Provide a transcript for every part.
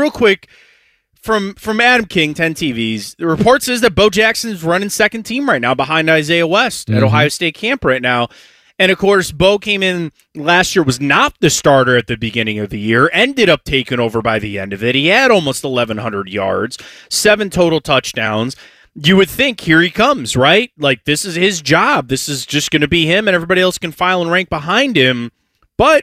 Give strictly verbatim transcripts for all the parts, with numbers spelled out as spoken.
real quick, from from Adam King, ten T Vs, the report says that Bo Jackson is running second team right now behind Isaiah West mm-hmm. at Ohio State camp right now. And, of course, Bo came in last year, was not the starter at the beginning of the year, ended up taken over by the end of it. He had almost eleven hundred yards, seven total touchdowns. You would think, here he comes, right? Like, this is his job. This is just going to be him, and everybody else can file and rank behind him. But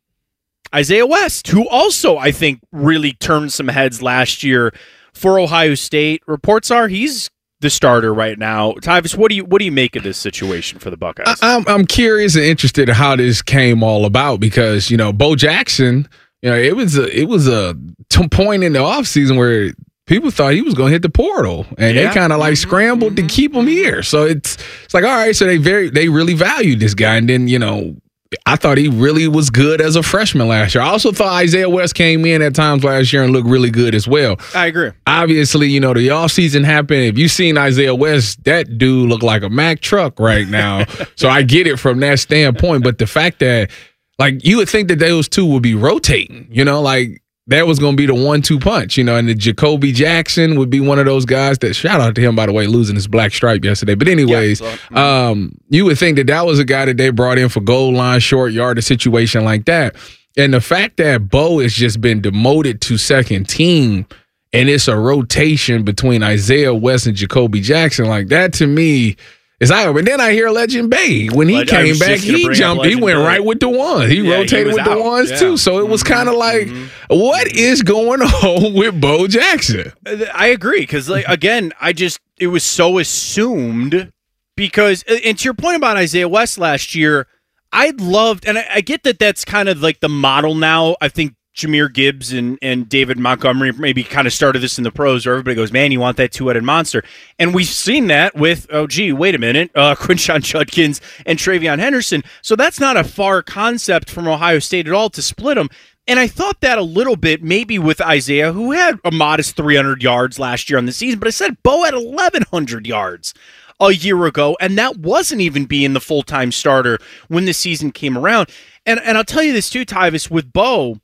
Isaiah West, who also, I think, really turned some heads last year for Ohio State, reports are he's the starter right now. Tyvis, what do you what do you make of this situation for the Buckeyes? I'm I'm curious and interested in how this came all about because, you know, Bo Jackson, you know, it was a it was a t- point in the offseason where people thought he was going to hit the portal, and yeah. they kind of like mm-hmm. scrambled mm-hmm. to keep him here. So it's it's like, all right, so they very they really valued this guy, and then, you know, I thought he really was good as a freshman last year. I also thought Isaiah West came in at times last year and looked really good as well. I agree. Obviously, you know, the offseason happened. If you've seen Isaiah West, that dude look like a Mack truck right now. So I get it from that standpoint. But the fact that, like, you would think that those two would be rotating, you know, like, that was going to be the one two punch, you know, and the Jacoby Jackson would be one of those guys that, shout out to him, by the way, losing his black stripe yesterday. But anyways, yeah, so, um, you would think that that was a guy that they brought in for goal line, short yard, a situation like that. And the fact that Bo has just been demoted to second team and it's a rotation between Isaiah West and Jacoby Jackson, like that to me is I. And then I hear Legend Bay. When he Legend, came back, he jumped. He went Bay. right with the ones. He yeah, rotated he with out. the ones yeah. too. So it was mm-hmm. kind of like, mm-hmm. what is going on with Bo Jackson? I agree because, like, again, I just it was so assumed because, and to your point about Isaiah West last year, I loved, and I, I get that that's kind of like the model now. I think Jahmyr Gibbs and, and David Montgomery maybe kind of started this in the pros where everybody goes, man, you want that two-headed monster. And we've seen that with, oh, gee, wait a minute, uh, Quinshon Judkins and Travion Henderson. So that's not a far concept from Ohio State at all to split them. And I thought that a little bit maybe with Isaiah, who had a modest three hundred yards last year on the season, but I said Bo had eleven hundred yards a year ago, and that wasn't even being the full-time starter when the season came around. And, and I'll tell you this too, Tyvis, with Bo,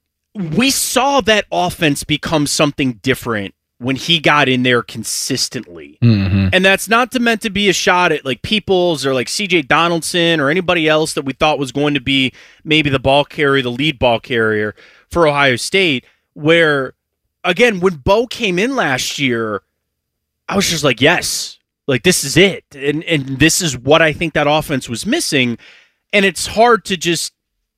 we saw that offense become something different when he got in there consistently. Mm-hmm. And that's not to meant to be a shot at like Peoples or like C J Donaldson or anybody else that we thought was going to be maybe the ball carrier, the lead ball carrier for Ohio State, where, again, when Bo came in last year, I was just like, yes, like this is it. And, and this is what I think that offense was missing. And it's hard to just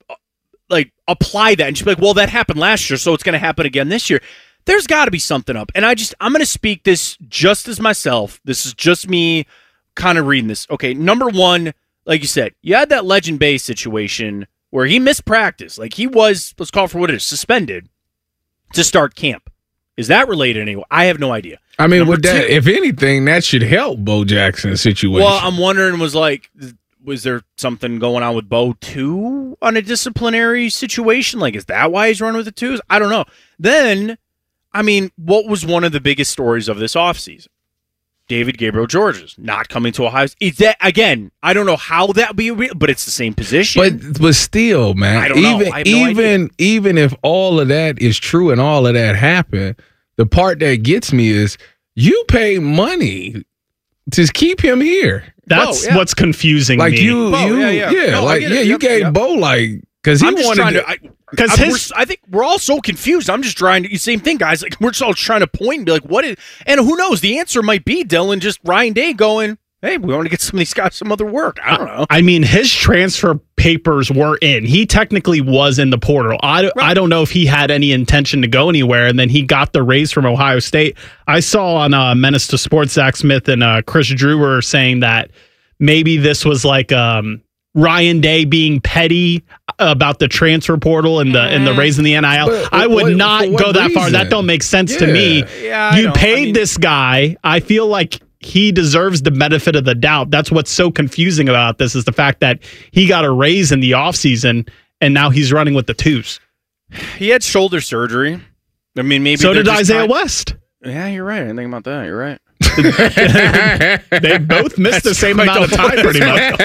like apply that and just be like, well, that happened last year, so it's going to happen again this year. There's got to be something up. And I just, I'm going to speak this just as myself. This is just me kind of reading this. Okay, number one, like you said, you had that Legend Bay situation where he missed practice. Like he was, let's call it for what it is, suspended to start camp. Is that related anyway? I have no idea. I mean, with that, if anything, that should help Bo Jackson's situation. Well, I'm wondering, was like, was there something going on with Bo too on a disciplinary situation? Like, is that why he's running with the twos? I don't know. Then, I mean, what was one of the biggest stories of this offseason? David Gabriel Georges not coming to Ohio State. Is that, again, I don't know how that be, but it's the same position. But but still, man, I don't even know. I have no even idea. even if all of that is true and all of that happened, the part that gets me is you pay money to keep him here. That's Bo, yeah. what's confusing like me. you, Bo, you, yeah, yeah. yeah, No, like yeah, you yep, gave yep. Bo like because he I'm just wanted trying to. to I, Because his, I think we're all so confused. I'm just trying to, same thing, guys. Like we're just all trying to point and be like, what is, and who knows? The answer might be Dylan, just Ryan Day going, hey, we want to get some of these guys some other work. I don't know. I mean, his transfer papers were in. He technically was in the portal. I, right. I don't know if he had any intention to go anywhere, and then he got the raise from Ohio State. I saw on uh, Menace to Sports, Zach Smith and uh, Chris Drew were saying that maybe this was like um, Ryan Day being petty about the transfer portal and the and the raise in the N I L. But, I would what, not go that reason? far. That don't make sense yeah. to me. Yeah, you paid I mean, this guy. I feel like he deserves the benefit of the doubt. That's what's so confusing about this is the fact that he got a raise in the offseason and now he's running with the twos. He had shoulder surgery. I mean, maybe so did Isaiah kind- West. Yeah, you're right. I didn't think about that. You're right. They both missed the same amount of time, pretty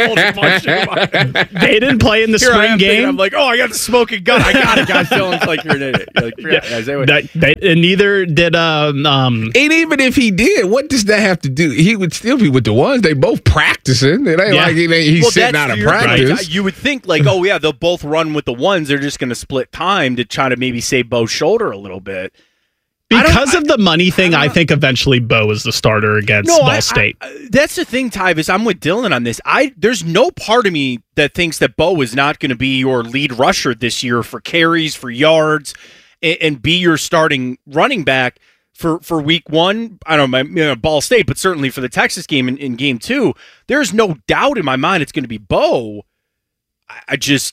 much. They didn't play in the Here I spring am thinking, game. I'm like, oh, I got the smoking gun. I got it, guys. Dylan's like, you're an idiot. You're like, Yeah, yeah, they would- that- they- and neither did um, um And even if he did, what does that have to do? He would still be with the ones. They both practicing. It ain't Yeah. like he, he's Well, sitting that's out of your- practice. right. You would think like, oh yeah, they'll both run with the ones. They're just going to split time to try to maybe save Bo's shoulder a little bit. I don't- because of the money thing. I I, don't- think eventually Bo is the starter against No, Ball I, State. I, that's the thing, Tyvis. I'm with Dylan on this. I there's no part of me that thinks that Bo is not going to be your lead rusher this year for carries, for yards, and, and be your starting running back for, for week one. I don't know, you know, Ball State, but certainly for the Texas game in, in game two. There's no doubt in my mind it's going to be Bo. I, I just,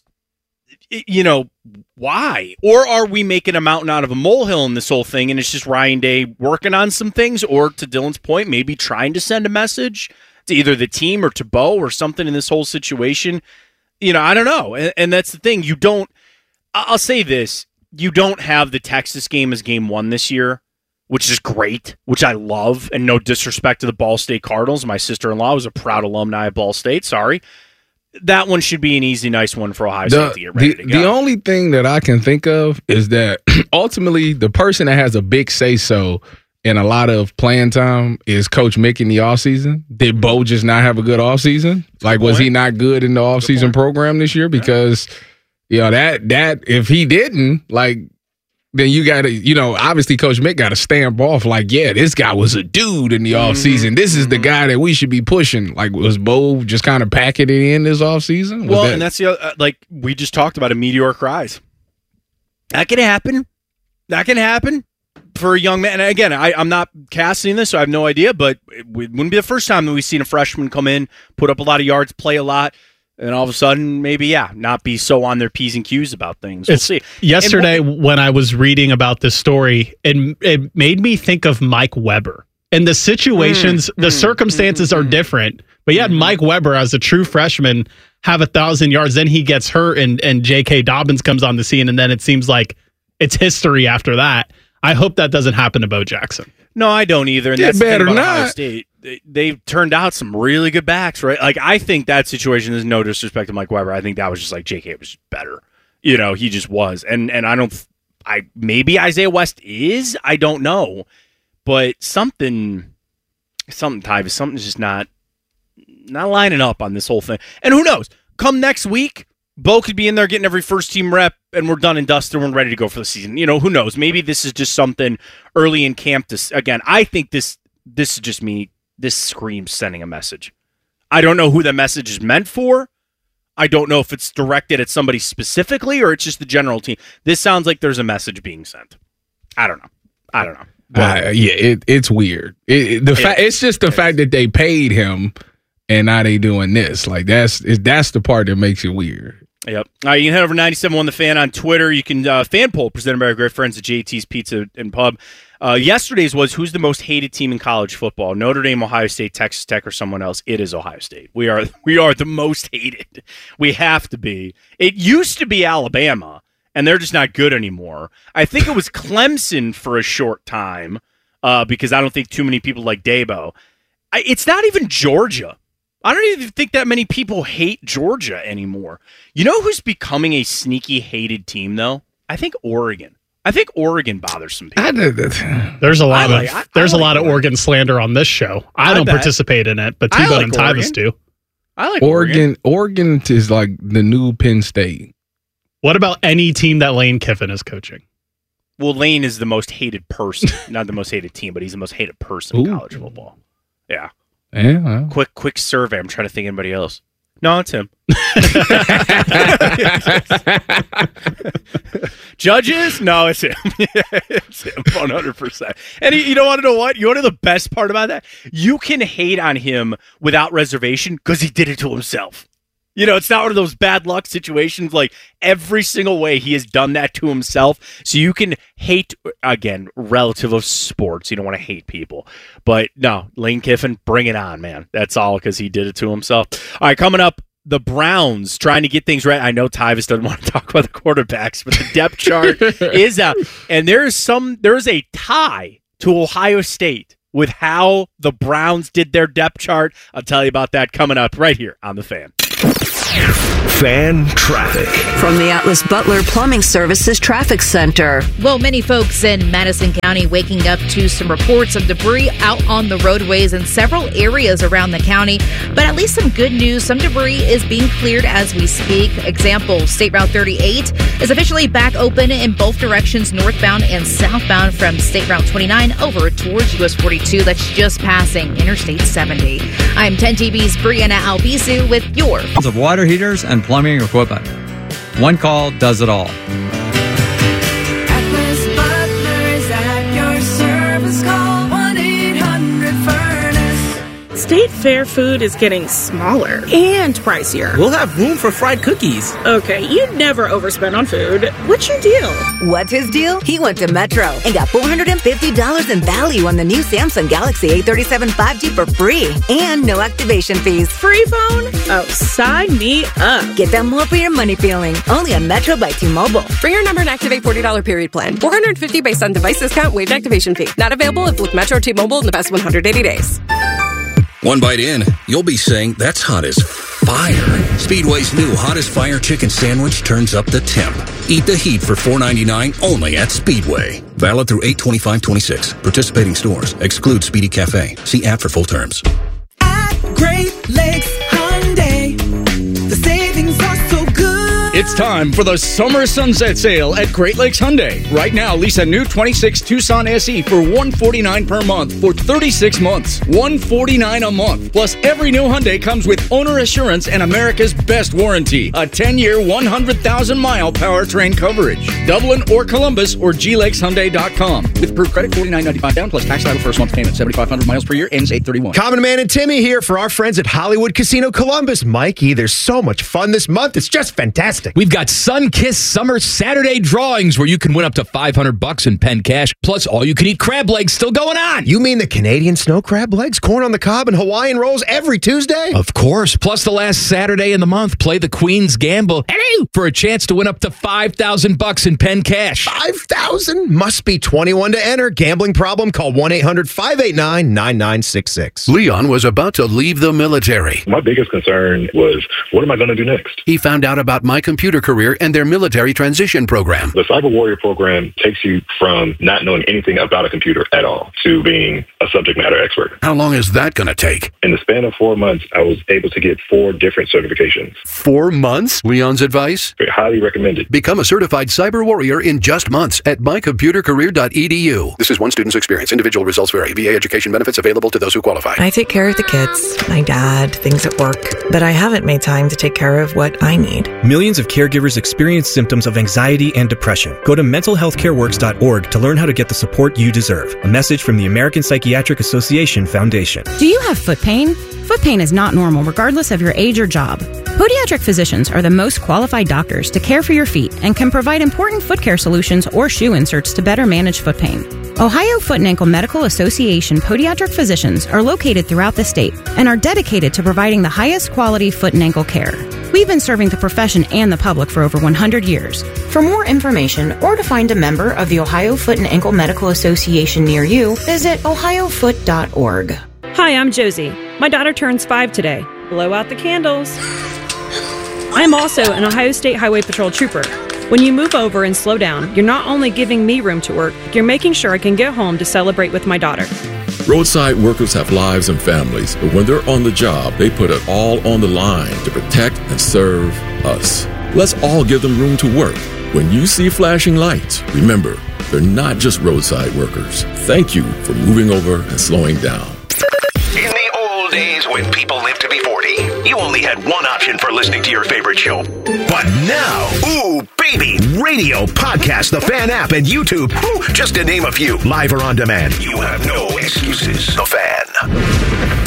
you know, why? Or are we making a mountain out of a molehill in this whole thing, and it's just Ryan Day working on some things, or to Dylan's point, maybe trying to send a message to either the team or to Bo or something in this whole situation? You know, I don't know. And, and that's the thing. You don't, I'll say this, you don't have the Texas game as game one this year, which is great, which I love, and no disrespect to the Ball State Cardinals. My sister-in-law was a proud alumni of Ball State. Sorry. That one should be an easy, nice one for Ohio State The, to get ready the, to go. the only thing that I can think of is that ultimately the person that has a big say-so in a lot of playing time is Coach Mick in the offseason. Did Bo just not have a good offseason? Like, was he not good in the offseason program this year? Because, you know, that, that if he didn't, like, then you got to, you know, obviously Coach Mick got to stamp off like, yeah, this guy was a dude in the Mm-hmm. offseason. This is the guy that we should be pushing. Like, was Bo just kind of packing it in this offseason? Was Well, that- and that's the other, uh, like we just talked about, a meteoric rise. That can happen. That can happen for a young man. And again, I, I'm not casting this, so I have no idea, but it wouldn't be the first time that we've seen a freshman come in, put up a lot of yards, play a lot, and all of a sudden, maybe, yeah, not be so on their P's and Q's about things. We'll It's- see. Yesterday, And when I was reading about this story, it, it made me think of Mike Weber. And the situations, Mm, the mm, circumstances mm, are mm. different. But you had Mike Weber as a true freshman have a thousand yards, then he gets hurt, and and J K. Dobbins comes on the scene, and then it seems like it's history after that. I hope that doesn't happen to Bo Jackson. No, I don't either. And It that's the thing better about Ohio not. State. They, they've turned out some really good backs, right? Like, I think that situation is no disrespect to Mike Weber. I think that was just like J K was just better. You know, he just was. And and I don't, I maybe Isaiah West is. I don't know. But something, something, Tyvis, something's just not, not lining up on this whole thing. And who knows? Come next week, Bo could be in there getting every first team rep, and we're done and dusted, and we're ready to go for the season. You know, who knows? Maybe this is just something early in camp. To again, I think this this is just me. This screams sending a message. I don't know who the message is meant for. I don't know if it's directed at somebody specifically or it's just the general team. This sounds like there's a message being sent. I don't know. I don't know. But Uh, yeah, it, it's weird. It, it- the It fact is. it's just the It fact is. that they paid him, and now they doing this. Like that's it, that's the part that makes it weird. Yep. All right, you can head over to ninety-seven point one The Fan on Twitter. You can uh, fan poll presented by our great friends at J T's Pizza and Pub. Uh, yesterday's was who's the most hated team in college football? Notre Dame, Ohio State, Texas Tech, or someone else? It is Ohio State. We are we are the most hated. We have to be. It used to be Alabama, and they're just not good anymore. I think it was Clemson for a short time uh, because I don't think too many people like Dabo. I, it's not even Georgia. I don't even think that many people hate Georgia anymore. You know who's becoming a sneaky hated team, though? I think Oregon. I think Oregon bothers some people. I did that. There's a lot I like- of I- I there's like a lot of Oregon. Oregon slander on this show. I, I don't bet. participate in it, but I T-Bone like and Tyvis Oregon. do. I like Oregon. Oregon, Oregon is like the new Penn State. What about any team that Lane Kiffin is coaching? Well, Lane is the most hated person, not the most hated team, but he's the most hated person in Ooh. college football. Yeah. Yeah, well. Quick, quick survey. I'm trying to think of anybody else. No, it's him. Judges? No, it's him. It's him, one hundred percent. And he, you don't want to know what? You want to know the best part about that? You can hate on him without reservation because he did it to himself. You know, it's not one of those bad luck situations. Like, every single way he has done that to himself. So you can hate, again, relative of sports. You don't want to hate people. But no, Lane Kiffin, bring it on, man. That's all because he did it to himself. All right, coming up, the Browns trying to get things right. I know Tyvis doesn't want to talk about the quarterbacks, but the depth chart is out. And there is some, there is a tie to Ohio State with how the Browns did their depth chart. I'll tell you about that coming up right here on The Fan. Fan traffic. From the Atlas Butler Plumbing Services Traffic Center. Well, many folks in Madison County waking up to some reports of debris out on the roadways in several areas around the county. But at least some good news. Some debris is being cleared as we speak. Example, State Route thirty-eight is officially back open in both directions, northbound and southbound from State Route twenty-nine over towards U S forty-two. That's just passing Interstate seventy. I'm ten T V's Brianna Albizu with your of water heaters and plumbing equipment. One call does it all. Atlas Butler's at your service. Call one eight hundred furnace. State Fair food is getting smaller and pricier. We'll have room for fried cookies. Okay, you'd never overspend on food. What's your deal? What's his deal? He went to Metro and got four hundred fifty dollars in value on the new Samsung Galaxy A thirty-seven five G for free and no activation fees. Free phone? Oh, sign me up. Get that more for your money feeling. Only on Metro by T-Mobile. For your number and activate forty dollars period plan. four hundred fifty dollars based on device discount, waived activation fee. Not available if with Metro T-Mobile in the past one hundred eighty days. One bite in, you'll be saying, that's hot as fire. Speedway's new Hot as Fire chicken sandwich turns up the temp. Eat the heat for four ninety-nine only at Speedway. Valid through eight twenty-five twenty-six. Participating stores. Exclude Speedy Cafe. See app for full terms. At Great Lakes Hyundai, the savings are so good. It's time for the Summer Sunset Sale at Great Lakes Hyundai. Right now, lease a new twenty-six Tucson S E for one hundred forty-nine dollars per month for thirty-six months. one hundred forty-nine dollars a month. Plus, every new Hyundai comes with owner assurance and America's best warranty. A ten-year, one hundred thousand mile powertrain coverage. Dublin or Columbus or G Lakes Hyundai dot com. With approved credit, forty-nine ninety-five down plus tax title first month payment. seventy-five hundred miles per year, ends eight thirty-one. Common Man and Timmy here for our friends at Hollywood Casino Columbus. Mikey, there's so much fun this month. It's just fantastic. We've got Sun-Kissed Summer Saturday drawings where you can win up to five hundred bucks in pen cash, plus all-you-can-eat crab legs still going on. You mean the Canadian snow crab legs, corn on the cob, and Hawaiian rolls every Tuesday? Of course. Plus the last Saturday in the month, play the Queen's Gamble Hello! For a chance to win up to five thousand bucks in pen cash. five thousand? Must be twenty-one to enter. Gambling problem? Call one eight hundred five eight nine nine nine six six. Leon was about to leave the military. My biggest concern was, what am I going to do next? He found out about My Computer Career and their military transition program. The Cyber Warrior program takes you from not knowing anything about a computer at all to being a subject matter expert. How long is that going to take? In the span of four months, I was able to get four different certifications. Four months? Leon's advice? Highly recommended. Become a certified cyber warrior in just months at my computer career dot e d u. This is one student's experience. Individual results vary. V A education benefits available to those who qualify. I take care of the kids, my dad, things at work, but I haven't made time to take care of what I need. Millions of caregivers experience symptoms of anxiety and depression. Go to mental health care works dot org to learn how to get the support you deserve. A message from the American Psychiatric Association Foundation. Do you have foot pain? Foot pain is not normal regardless of your age or job. Podiatric physicians are the most qualified doctors to care for your feet and can provide important foot care solutions or shoe inserts to better manage foot pain. Ohio Foot and Ankle Medical Association podiatric physicians are located throughout the state and are dedicated to providing the highest quality foot and ankle care. We've been serving the profession and the public for over one hundred years. For more information or to find a member of the Ohio Foot and Ankle Medical Association near you, visit ohio foot dot org. Hi, I'm Josie. My daughter turns five today. Blow out the candles. I'm also an Ohio State Highway Patrol trooper. When you move over and slow down, you're not only giving me room to work, you're making sure I can get home to celebrate with my daughter. Roadside workers have lives and families, but when they're on the job, they put it all on the line to protect and serve us. Let's all give them room to work. When you see flashing lights, remember, they're not just roadside workers. Thank you for moving over and slowing down. In the old days when people lived to be forty, you only had one option for listening to your favorite show. But now, ooh, baby, radio, podcast, the Fan app, and YouTube, ooh, just to name a few, live or on demand. You have no excuses. The Fan.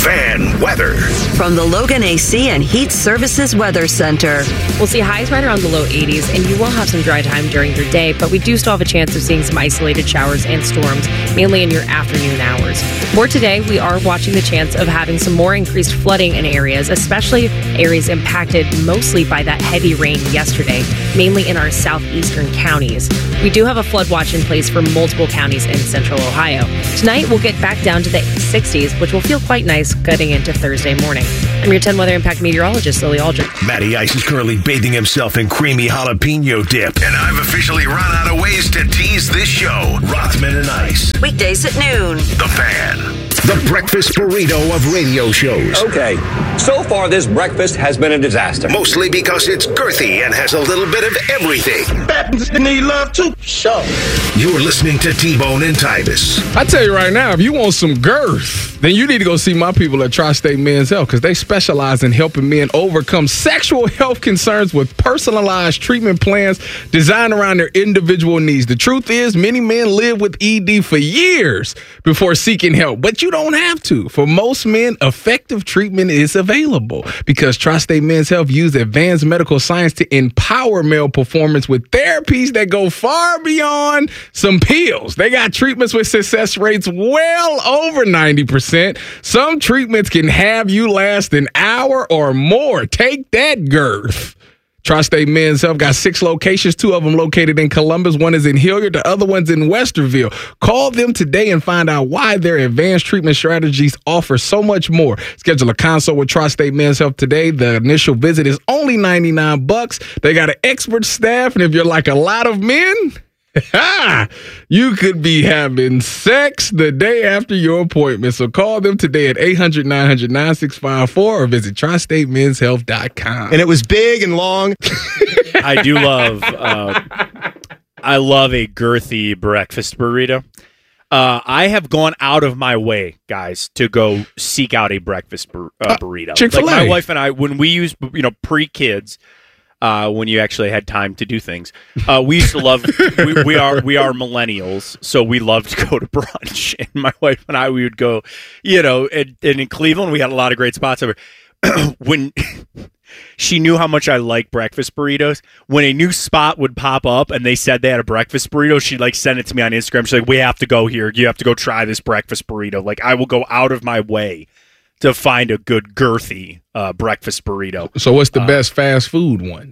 Fan weather. From the Logan A C and Heat Services Weather Center. We'll see highs right around the low eighties, and you will have some dry time during your day, but we do still have a chance of seeing some isolated showers and storms, mainly in your afternoon hours. For today, we are watching the chance of having some more increased flooding in areas, especially areas impacted mostly by that heavy rain yesterday, mainly in our southeastern counties. We do have a flood watch in place for multiple counties in central Ohio. Tonight, we'll get back down to the sixties, which will feel quite nice getting into Thursday morning. I'm your ten Weather Impact meteorologist, Lily Aldrich. Matty Ice is currently bathing himself in creamy jalapeno dip, and I've officially run out of ways to tease this show. Rothman and Ice. Weekdays at noon. The Fan. The breakfast burrito of radio shows. Okay, so far this breakfast has been a disaster. Mostly because it's girthy and has a little bit of everything. Baptist need love too. Sure. You're listening to T-Bone and Tybus. I tell you right now, if you want some girth, then you need to go see my people at Tri-State Men's Health, because they specialize in helping men overcome sexual health concerns with personalized treatment plans designed around their individual needs. The truth is, many men live with E D for years before seeking help, but you don't have to. For most men, effective treatment is available because Tri-State Men's Health uses advanced medical science to empower male performance with therapies that go far beyond some pills. They got treatments with success rates well over ninety percent. Some treatments can have you last an hour or more. Take that, girth. Tri-State Men's Health got six locations, two of them located in Columbus. One is in Hilliard, the other one's in Westerville. Call them today and find out why their advanced treatment strategies offer so much more. Schedule a consult with Tri-State Men's Health today. The initial visit is only ninety-nine bucks. They got an expert staff, and if you're like a lot of men, you could be having sex the day after your appointment. So call them today at eight hundred, nine hundred, nine six five four or visit tri state men's health dot com. And it was big and long. I do love, uh, I love a girthy breakfast burrito. Uh, I have gone out of my way, guys, to go seek out a breakfast bur- uh, burrito. Uh, Chick-fil-A. Like my wife and I, when we used, you know, pre-kids, Uh, when you actually had time to do things, uh, we used to love. we, we are we are millennials, so we love to go to brunch. And my wife and I, we would go, you know, and, and in Cleveland, we had a lot of great spots over. When she knew how much I like breakfast burritos, when a new spot would pop up and they said they had a breakfast burrito, she'd like send it to me on Instagram. She's like, "We have to go here. You have to go try this breakfast burrito." Like, I will go out of my way to find a good girthy uh, breakfast burrito. So what's the uh, best fast food one?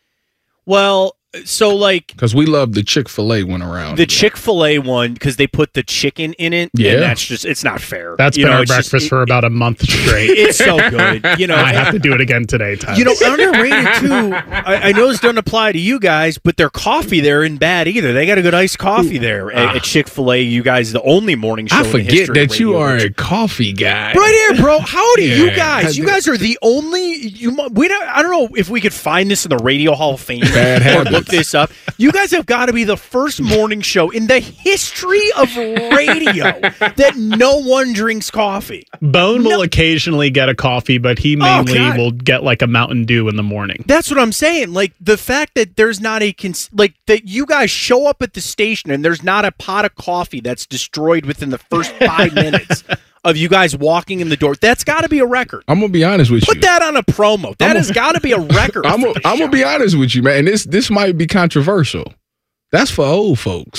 Well, so like... Because we love the Chick-fil-A one around. The Chick-fil-A one, because they put the chicken in it. Yeah. And that's just, it's not fair. That's you been know, our breakfast just, for about a month straight. It's so good. You know, I have to do it again today, Tyler. You know, underrated too. I, I know this doesn't apply to you guys, but their coffee there isn't bad either. They got a good iced coffee there at, Ah. at Chick-fil-A. You guys, the only morning show I in the forget history of that you radio, are which- a coffee guy. Right here, bro. How do you Yeah. guys? You guys are the only. You mu- we don't. I don't know if we could find this in the Radio Hall of Fame Bad or habits. look this up. You guys have got to be the first morning show in the history of radio that no one drinks coffee. Bone will occasionally get a coffee, but he mainly God. will get like a Mountain Dew in the morning. That's what I'm saying. Like the fact that there's not a cons- like that you guys show up at the station and there's not a pot of coffee that's destroyed within the first five minutes of you guys walking in the door. That's got to be a record. I'm gonna be honest with Put you. that on a promo. That I'm has a- got to be a record. I'm for gonna the I'm show. gonna be honest with you, man. And this this might be controversial. That's for old folks.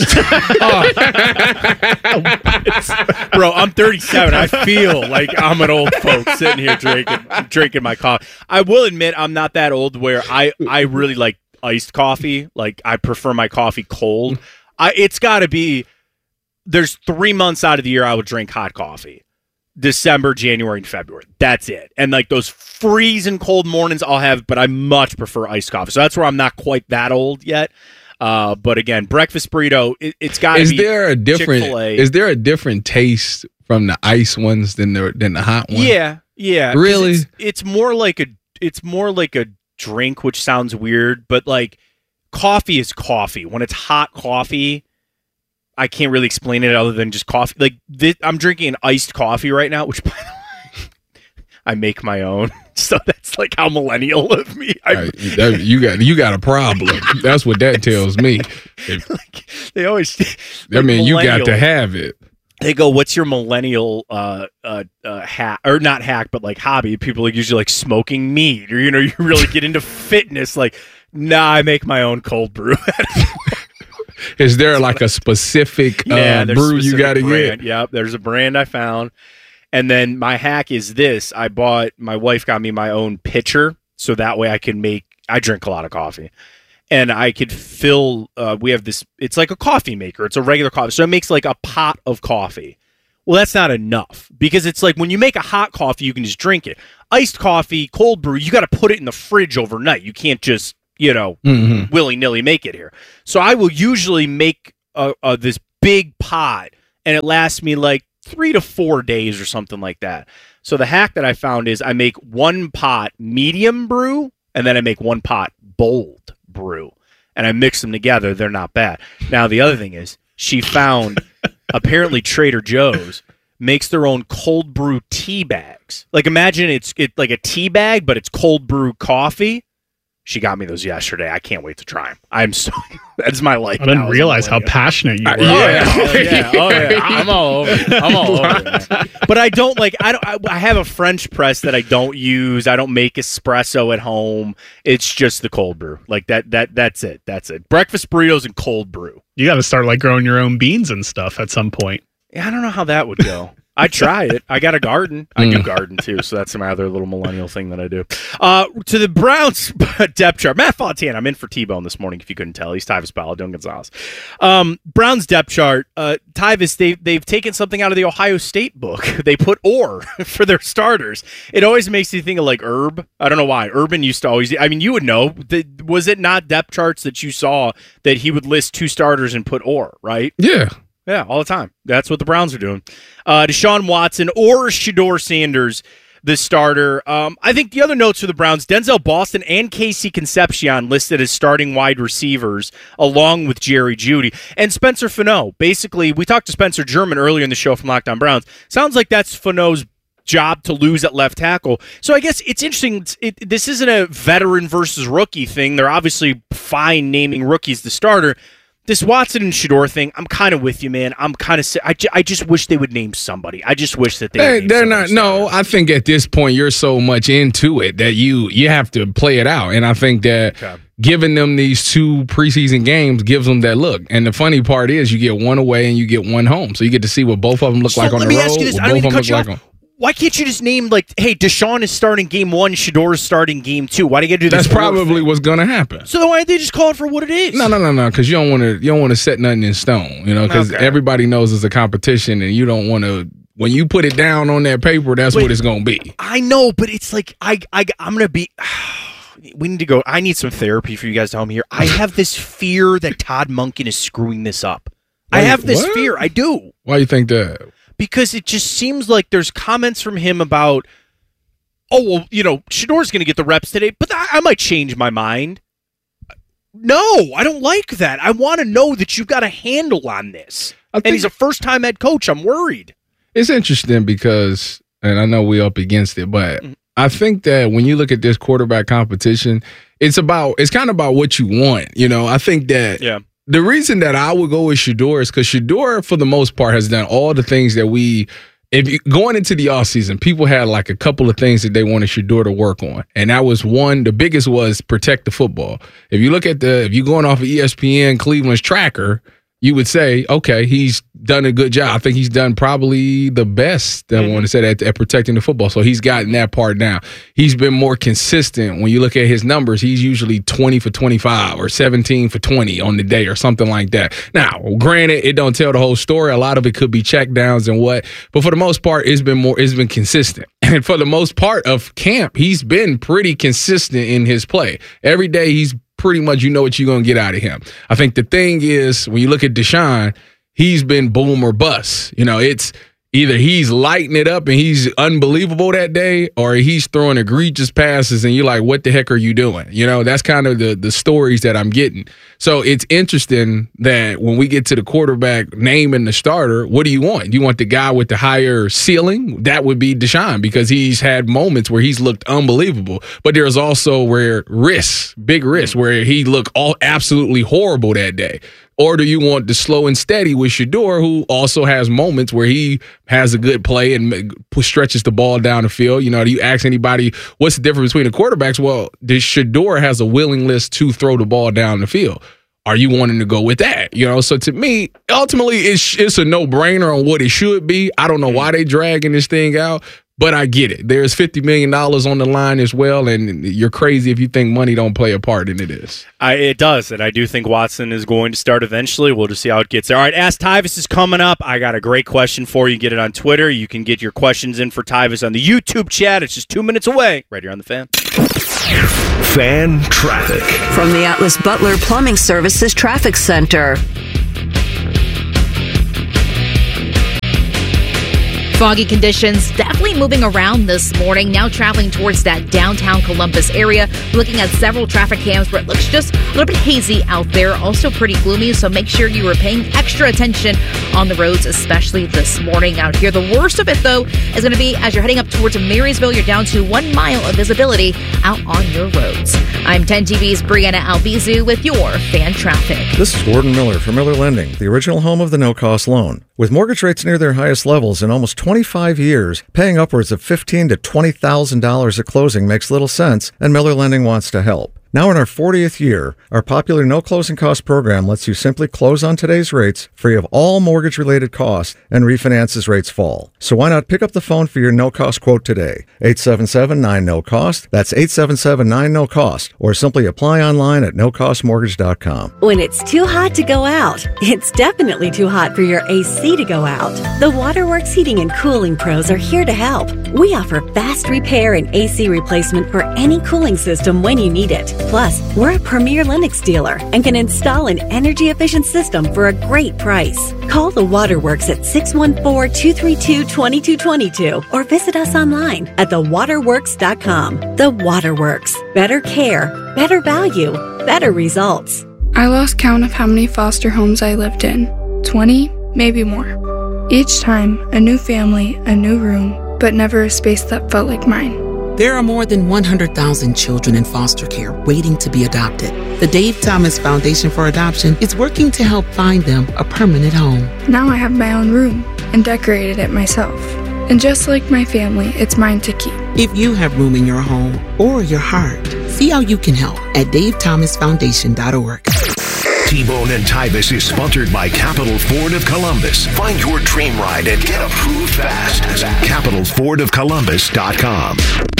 Bro, I'm thirty-seven. I feel like I'm an old folk sitting here drinking drinking my coffee. I will admit I'm not that old where I, I really like iced coffee. Like I prefer my coffee cold. I it's got to be there's three months out of the year I would drink hot coffee. December, January, and February. That's it. And like those freezing cold mornings I'll have, but I much prefer iced coffee. So that's where I'm not quite that old yet. Uh, but again, breakfast burrito, it, it's got to Is be there a different Chick-fil-A. is there a different taste from the ice ones than the than the hot ones? Yeah, yeah. 'cause Really? It's, it's more like a it's more like a drink, which sounds weird, but like coffee is coffee. When it's hot coffee, I can't really explain it other than just coffee. Like this, I'm drinking an iced coffee right now, which by the way, I make my own. So that's like how millennial of me. I, Right, that- you got you got a problem. That's what that tells me. If- they always. I mean, you got to millennial. have it. they go, "What's your millennial uh, uh, uh, hack or not hack, but like hobby?" People are usually like smoking meat, or you know, you really get into fitness. Like, nah, I make my own cold brew. Is there like a specific yeah, uh, there's brew specific you got to brand. get? Yep, there's a brand I found, and then my hack is this: I bought. My wife got me my own pitcher, so that way I can make. I drink a lot of coffee. And I could fill, uh, we have this, it's like a coffee maker. It's a regular coffee. So it makes like a pot of coffee. Well, that's not enough because it's like when you make a hot coffee, you can just drink it. Iced coffee, cold brew, you got to put it in the fridge overnight. You can't just, you know, mm-hmm. willy-nilly make it here. So I will usually make a, a, this big pot and it lasts me like three to four days or something like that. So the hack that I found is I make one pot medium brew and then I make one pot bold brew, and I mix them together. They're not bad. Now the other thing is she found apparently Trader Joe's makes their own cold brew tea bags. Like imagine it's it like a tea bag, but it's cold brew coffee. She got me those yesterday. I can't wait to try them. I'm so that's my life. I didn't realize how passionate you were. Uh, yeah, oh, yeah, oh yeah. I'm all over it. I'm all over it, man. But I don't like. I don't. I, I have a French press that I don't use. I don't make espresso at home. It's just the cold brew. Like that. That. That's it. That's it. Breakfast burritos and cold brew. You got to start like growing your own beans and stuff at some point. Yeah, I don't know how that would go. I try it. I got a garden. I do garden too, so that's my other little millennial thing that I do. Uh, to the Browns depth chart. Matt Fontaine, I'm in for T-Bone this morning, if you couldn't tell. He's Tyvis Powell, Dylan Gonzalez. Um, Browns depth chart. Uh, Tyvis, they, they've taken something out of the Ohio State book. They put or for their starters. It always makes you think of like Herb. I don't know why. Urban used to always, I mean, you would know. The, was it not depth charts that you saw that he would list two starters and put or, right? Yeah. Yeah, all the time. That's what the Browns are doing. Uh, Deshaun Watson or Shedeur Sanders, the starter. Um, I think the other notes for the Browns, Denzel Boston and Casey Concepcion listed as starting wide receivers, along with Jerry Jeudy. And Spencer Fano. Basically, we talked to Spencer German earlier in the show from Lockdown Browns. Sounds like that's Fano's job to lose at left tackle. So I guess it's interesting. It, this isn't a veteran versus rookie thing. They're obviously fine naming rookies the starter. This Watson and Shedeur thing, I'm kind of with you, man. I'm kind of. I, ju- I just wish they would name somebody. I just wish that they. They, would they're not. No, I think at this point you're so much into it that you you have to play it out, and I think that okay. giving them these two preseason games gives them that look. And the funny part is, you get one away and you get one home, so you get to see what both of them look so like on the road. Let me ask you this. I don't mean to cut you off. Like Why can't you just name, like, hey, Deshaun is starting game one, Shedeur is starting game two? Why do you got to do this? That's probably what's going to happen. So then why did they just call it for what it is? No, no, no, no, because you don't want to you don't want to set nothing in stone, you know, because okay. everybody knows it's a competition, and you don't want to, when you put it down on that paper, that's Wait, what it's going to be. I know, but it's like, I, I, I'm going to be, we need to go, I need some therapy for you guys to help me here. I have this fear that Todd Monken is screwing this up. Why, I have this what? fear. I do. Why do you think that? Because it just seems like there's comments from him about, oh, well, you know, Shedeur's going to get the reps today, but I, I might change my mind. No, I don't like that. I want to know that you've got a handle on this. And he's a first-time head coach. I'm worried. It's interesting because, and I know we're up against it, but mm-hmm. I think that when you look at this quarterback competition, it's about, it's kind of about what you want. You know, I think that. Yeah. The reason that I would go with Shedeur is because Shedeur, for the most part, has done all the things that we, if you, going into the offseason, people had like a couple of things that they wanted Shedeur to work on. And that was one, the biggest was protect the football. If you look at the, if you're going off of E S P N Cleveland's tracker, you would say, okay, he's done a good job. I think he's done probably the best, mm-hmm. I want to say, that, at protecting the football. So he's gotten that part down. He's been more consistent. When you look at his numbers, he's usually twenty for twenty-five or seventeen for twenty on the day or something like that. Now, granted, it don't tell the whole story. A lot of it could be check downs and what. But for the most part, it's been more, it's been consistent. And for the most part of camp, he's been pretty consistent in his play. Every day he's pretty much, you know what you're going to get out of him. I think the thing is, when you look at Deshaun, he's been boom or bust. You know, it's either he's lighting it up and he's unbelievable that day, or he's throwing egregious passes and you're like, what the heck are you doing? You know, that's kind of the, the stories that I'm getting. So it's interesting that when we get to the quarterback naming the starter, what do you want? Do you want the guy with the higher ceiling? That would be Deshaun, because he's had moments where he's looked unbelievable. But there's also where risks, big risks, where he looked all absolutely horrible that day. Or do you want the slow and steady with Shedeur, who also has moments where he has a good play and stretches the ball down the field? You know, do you ask anybody what's the difference between the quarterbacks? Well, the Shedeur has a willingness to throw the ball down the field. Are you wanting to go with that? You know, so to me, ultimately, it's it's a no-brainer on what it should be. I don't know why they dragging this thing out, but I get it. There's fifty million dollars on the line as well, and you're crazy if you think money don't play a part in it is. I, it does, and I do think Watson is going to start eventually. We'll just see how it gets there. All right, Ask Tyvis is coming up. I got a great question for you. Get it on Twitter. You can get your questions in for Tyvis on the YouTube chat. It's just two minutes away, right here on The Fan. Fan traffic. From the Atlas Butler Plumbing Services Traffic Center. Foggy conditions definitely moving around this morning. Now traveling towards that downtown Columbus area. Looking at several traffic cams where it looks just a little bit hazy out there. Also pretty gloomy, so make sure you are paying extra attention on the roads, especially this morning out here. The worst of it, though, is going to be as you're heading up towards Marysville. You're down to one mile of visibility out on your roads. I'm ten T V's Brianna Albizu with your Fan Traffic. This is Gordon Miller from Miller Lending, the original home of the no-cost loan. With mortgage rates near their highest levels in almost twenty-five years, paying upwards of fifteen thousand to twenty thousand dollars at closing makes little sense, and Miller Lending wants to help. Now in our fortieth year, our popular no closing cost program lets you simply close on today's rates, free of all mortgage-related costs, and refinance as rates fall. So why not pick up the phone for your no-cost quote today? eight seven seven nine no cost. That's eight seven seven nine no cost. Or simply apply online at no cost mortgage dot com. When it's too hot to go out, it's definitely too hot for your A C to go out. The Waterworks Heating and Cooling Pros are here to help. We offer fast repair and A C replacement for any cooling system when you need it. Plus, we're a premier Lennox dealer and can install an energy-efficient system for a great price. Call the Waterworks at six one four, two three two, two two two two or visit us online at the waterworks dot com. The Waterworks. Better care, better value, better results. I lost count of how many foster homes I lived in. twenty, maybe more. Each time, a new family, a new room, but never a space that felt like mine. There are more than one hundred thousand children in foster care waiting to be adopted. The Dave Thomas Foundation for Adoption is working to help find them a permanent home. Now I have my own room and decorated it myself. And just like my family, it's mine to keep. If you have room in your home or your heart, see how you can help at dave thomas foundation dot org. T-Bone and Tyvis is sponsored by Capital Ford of Columbus. Find your dream ride and get approved fast at capital ford of columbus dot com.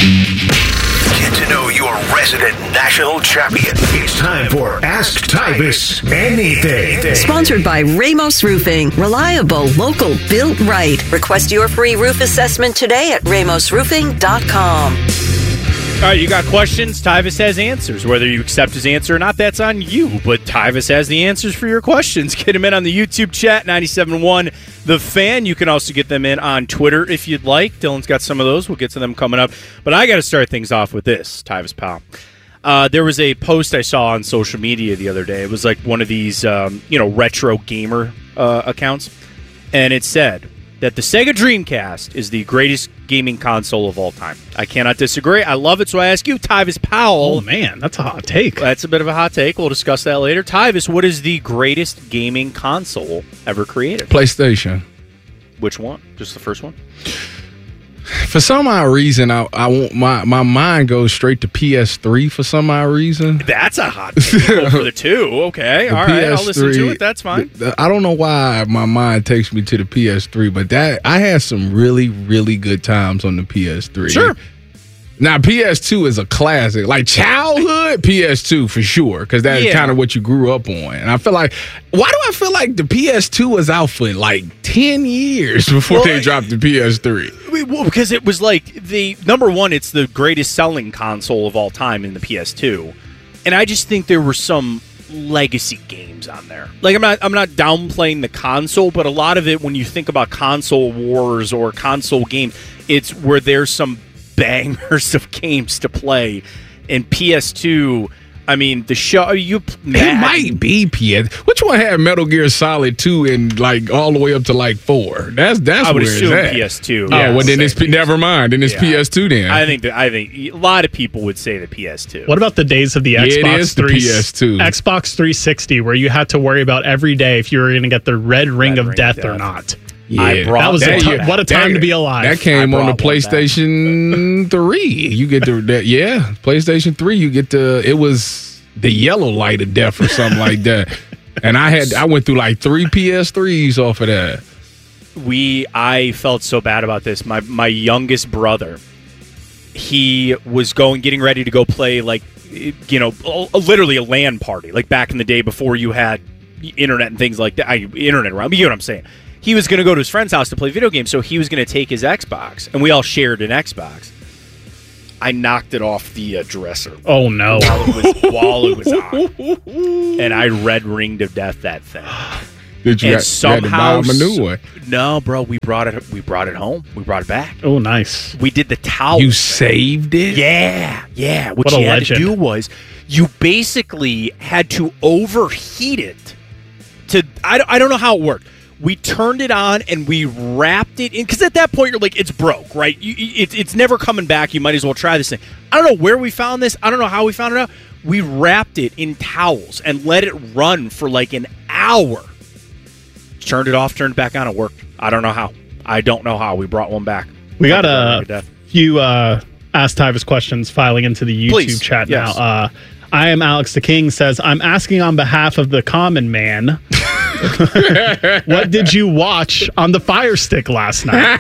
Get to know your resident national champion. It's time for Ask Tyvis Anything. Sponsored by Ramos Roofing. Reliable, local, built right. Request your free roof assessment today at ramos roofing dot com. All right, you got questions? Tyvis has answers. Whether you accept his answer or not, that's on you. But Tyvis has the answers for your questions. Get him in on the YouTube chat, ninety-seven point one The Fan. You can also get them in on Twitter if you'd like. Dylan's got some of those. We'll get to them coming up. But I got to start things off with this, Tyvis pal. Uh, there was a post I saw on social media the other day. It was like one of these, um, you know, retro gamer uh, accounts. And it said that the Sega Dreamcast is the greatest gaming console of all time. I cannot disagree. I love it. So I ask you, Tyvis Powell. Oh, man, that's a hot take. That's a bit of a hot take. We'll discuss that later. Tyvis, what is the greatest gaming console ever created? PlayStation. Which one? Just the first one? For some odd reason, I, I want my, my mind goes straight to P S three for some odd reason. That's a hot take. Go for the two. Okay. The All P S three, right. I'll listen to it. That's fine. The, the, I don't know why my mind takes me to the P S three, but that I had some really, really good times on the P S three. Sure. Now, P S two is a classic. Like childhood, P S two for sure, because that's Yeah. kind of what you grew up on. And I feel like, why do I feel like the P S two was out for like ten years before Well, they dropped the P S three? Well, because it was like the number one, it's the greatest selling console of all time in the P S two. And I just think there were some legacy games on there. Like I'm not I'm not downplaying the console, but a lot of it when you think about console wars or console games, it's where there's some bangers of games to play. And P S two I mean, the show you it might be P S. Which one had Metal Gear Solid two and like all the way up to like four? That's that's I would where assume it's at. P S two. Oh, Yeah, well then it's P S two. never mind. Then it's Yeah. P S two then. I think that I think a lot of people would say the P S two. What about the days of the Yeah, it Xbox is the three, P S two. Xbox three sixty, where you had to worry about every day if you were going to get the red ring Red of ring of death, death. or not? Yeah. I brought That was a that- ti- what a time That- to be alive. That came I on the brought one back. PlayStation three. You get the that, yeah, PlayStation three. You get the it was the yellow light of death or something like that. And I had I went through like three P S threes off of that. we I felt so bad about this. My my youngest brother, he was going getting ready to go play like you know a, literally a LAN party like back in the day before you had internet and things like that. I, internet around, you know what I'm saying. He was going to go to his friend's house to play video games, so he was going to take his Xbox, and we all shared an Xbox. I knocked it off the uh, dresser. Oh no! While it was, while it was on, and I red ringed to death that thing. Did you, and have, somehow, you had to buy him a new one? No, bro, we brought it. We brought it home. We brought it back. Oh, nice. We did the towel. You thing. saved it? Yeah, yeah. What, What a you had legend. to do was you basically had to overheat it. To I, don't- I don't know how it worked. We turned it on and we wrapped it in because at that point you're like it's broke, right? You, you- it's it's never coming back. You might as well try this thing. I don't know where we found this. I don't know how we found it out. We wrapped it in towels and let it run for like an hour. Turned it off, turned it back on. It worked. I don't know how. I don't know how. We brought one back. We got Brought it a to death. few uh, Ask Tyvis questions filing into the YouTube Please. chat Yes. now. Uh, I am Alex the King says, I'm asking on behalf of the common man, what did you watch on the Fire Stick last night?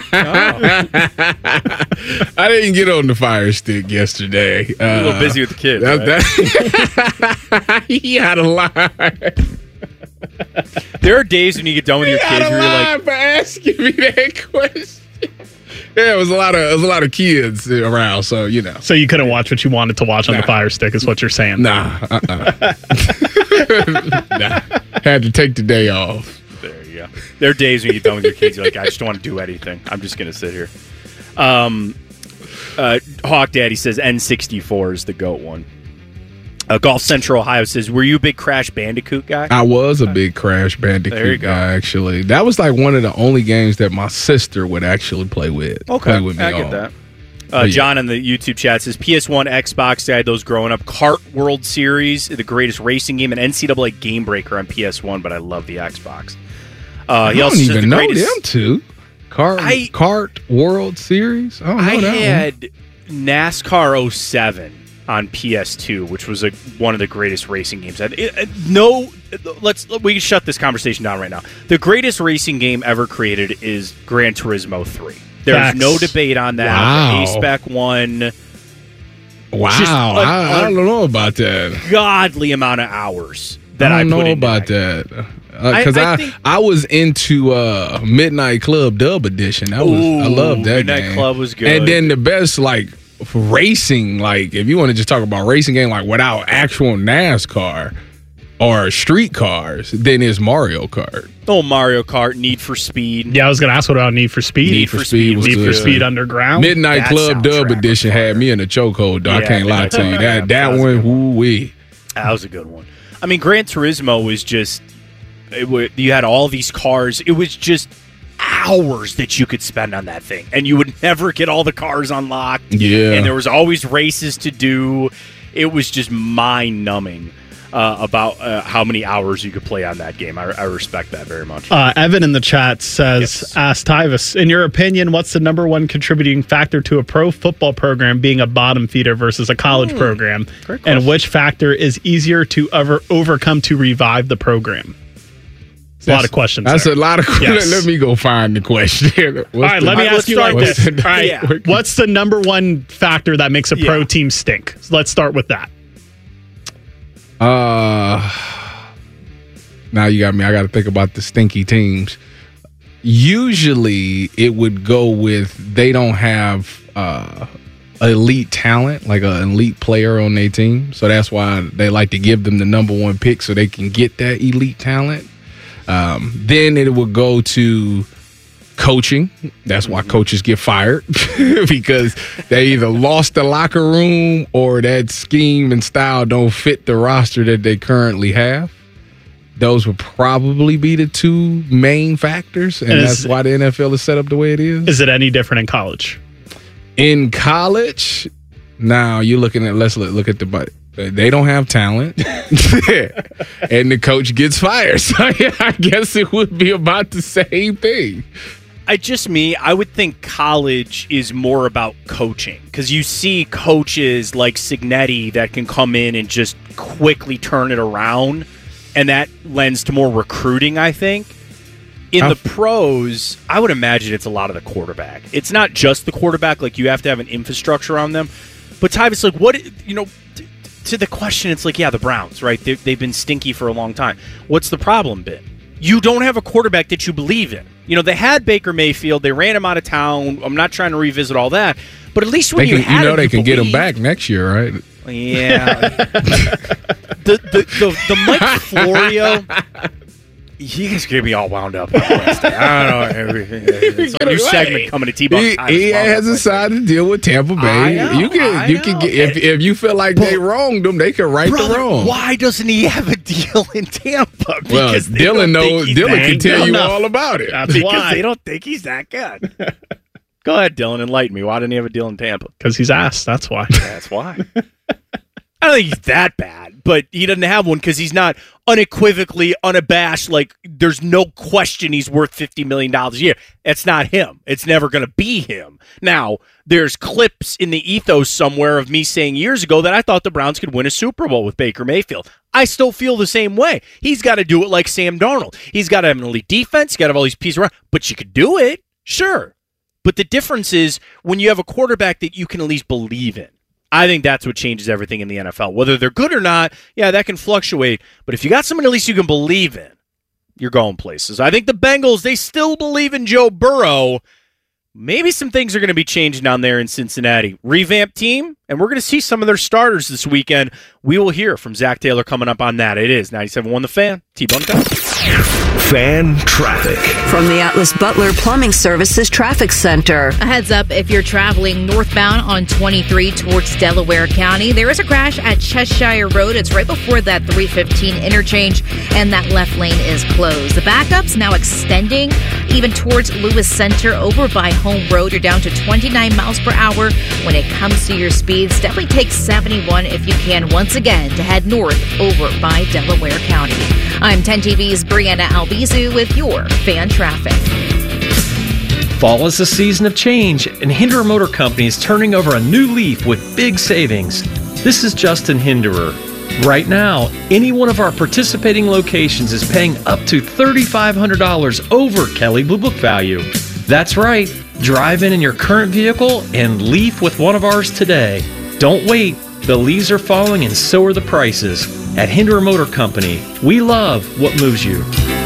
I didn't get on the Fire Stick yesterday. Uh, a little busy with the kids. That, right? that, he had a lie. There are days when you get done with He your had kids a where you're lie like, for asking me that question. Yeah, it was a lot of it was a lot of kids around, so you know. So you couldn't watch what you wanted to watch on the Fire Stick, is what you're saying? Nah, uh-uh. nah. Had to take the day off. there you go. There are days when you get done with your kids, you're like, I just don't want to do anything. I'm just going to sit here. Um, uh, Hawk Daddy says N sixty-four is the GOAT one. Uh, Golf Central Ohio says, were you a big Crash Bandicoot guy? I was a big Crash Bandicoot There you go. guy, actually. That was like one of the only games that my sister would actually play with. Okay, play with me I get on. that. Oh, Uh, yeah. John in the YouTube chat says P S one, Xbox, I had those growing up. Kart World Series, the greatest racing game, and N C double A Game Breaker on P S one, but I love the Xbox. Uh, I he don't also says even the know greatest, them two. Kart, I- Kart World Series? I don't know I that one. had NASCAR oh seven on P S two, which was a, one of the greatest racing games. It, it, no, let's we can shut this conversation down right now. The greatest racing game ever created is Gran Turismo three. There's Facts. no debate on that. Wow. The A-Spec one. Wow, Just a- I, I don't know about that. Godly amount of hours that I I, don't put know into about that. that. Because I- I, I I, think- I was into uh, Midnight Club Dub Edition. I was I Ooh, loved that Midnight game. Club was good. And then the best like racing, like if you want to just talk about racing game, like without actual NASCAR or street cars, then it's Mario Kart. Oh, Mario Kart, Need for Speed. Yeah, I was going to ask what about Need for Speed? Need for Speed was Need for good. Speed Underground? Midnight That Club Dub soundtrack Edition had me in a chokehold. Though I Yeah, can't lie Midnight to you. Club, That yeah, that that was a one, good woo wee. That was a good one. I mean, Gran Turismo was just it wa you had all these cars. It was just hours that you could spend on that thing, and you would never get all the cars unlocked. Yeah. And there was always races to do. It was just mind numbing uh, about uh, how many hours you could play on that game. I, I respect that very much. Uh, Evan in the chat says, ask Tyvis, in your opinion, what's the number one contributing factor to a pro football program being a bottom feeder versus a college Hmm. program? Great And question. which factor is easier to over- overcome to revive the program? It's a lot of questions. That's there. a lot of questions. Yes. Let me go find the question. All right, let me ask you like what's this. the- All right, Yeah. what's the number one factor that makes a pro Yeah. team stink? So let's start with that. Uh, now you got me. I got to think about the stinky teams. Usually, it would go with they don't have uh, elite talent, like an elite player on their team. So that's why they like to give them the number one pick so they can get that elite talent. Um, then it would go to coaching. That's why coaches get fired because they either lost the locker room or that scheme and style don't fit the roster that they currently have. Those would probably be the two main factors, and, and is, that's why the N F L is set up the way it is. Is it any different in college? In college, now you're looking at, let's look, look at the budget. They don't have talent, and the coach gets fired. So yeah, I guess it would be about the same thing. I just me, I would think college is more about coaching because you see coaches like Cignetti that can come in and just quickly turn it around, and that lends to more recruiting, I think. In oh. the pros, I would imagine it's a lot of the quarterback. It's not just the quarterback, like you have to have an infrastructure on them. But Tyvis, like what, you know, t- to the question, it's like, yeah, the Browns, right? They've, they've been stinky for a long time. What's the problem been? You don't have a quarterback that you believe in. You know, they had Baker Mayfield. They ran him out of town. I'm not trying to revisit all that. But at least when they you can, had You know him, they you can believe. get him back next year, right? Yeah. the, the, the, the Mike Florio... You guys are going to be all wound up on Wednesday. I don't know. It's a new segment coming to T-Bone. He, he has decided to deal with Tampa Bay. Know, you can, you can get if, if you feel like but, they wronged them, they can right brother, the wrong. Why doesn't he have a deal in Tampa? Because well, Dylan knows. Dylan can tell you enough. all about it. That's because why. They don't think he's that good. Go ahead, Dylan. Enlighten me. Why didn't he have a deal in Tampa? Because he's asked. That's why. That's why. I don't think he's that bad, but he doesn't have one because he's not unequivocally, unabashed. Like, there's no question he's worth fifty million dollars a year. It's not him. It's never going to be him. Now, there's clips in the ethos somewhere of me saying years ago that I thought the Browns could win a Super Bowl with Baker Mayfield. I still feel the same way. He's got to do it like Sam Darnold. He's got to have an elite defense. He's got to have all these pieces around. But you could do it, sure. But the difference is when you have a quarterback that you can at least believe in. I think that's what changes everything in the N F L. Whether they're good or not, yeah, that can fluctuate. But if you got someone at least you can believe in, you're going places. I think the Bengals, they still believe in Joe Burrow. Maybe some things are going to be changing down there in Cincinnati. Revamped team, and we're going to see some of their starters this weekend. We will hear from Zach Taylor coming up on that. It is ninety-seven point one The Fan. T-Bone Time. Fan traffic. From the Atlas Butler Plumbing Services Traffic Center. A heads up if you're traveling northbound on twenty-three towards Delaware County. There is a crash at Cheshire Road. It's right before that three fifteen interchange, and that left lane is closed. The backup's now extending even towards Lewis Center over by Home Road. You're down to twenty-nine miles per hour when it comes to your speeds. Definitely take seventy-one if you can once again to head north over by Delaware County. I'm ten T V's Brianna Albizu with your fan traffic. Fall is a season of change, and Hinderer Motor Company is turning over a new leaf with big savings. This is Justin Hinderer. Right now, any one of our participating locations is paying up to three thousand five hundred dollars over Kelley Blue Book value. That's right. Drive in in your current vehicle and leaf with one of ours today. Don't wait. The leaves are falling and so are the prices. At Hinderer Motor Company, we love what moves you.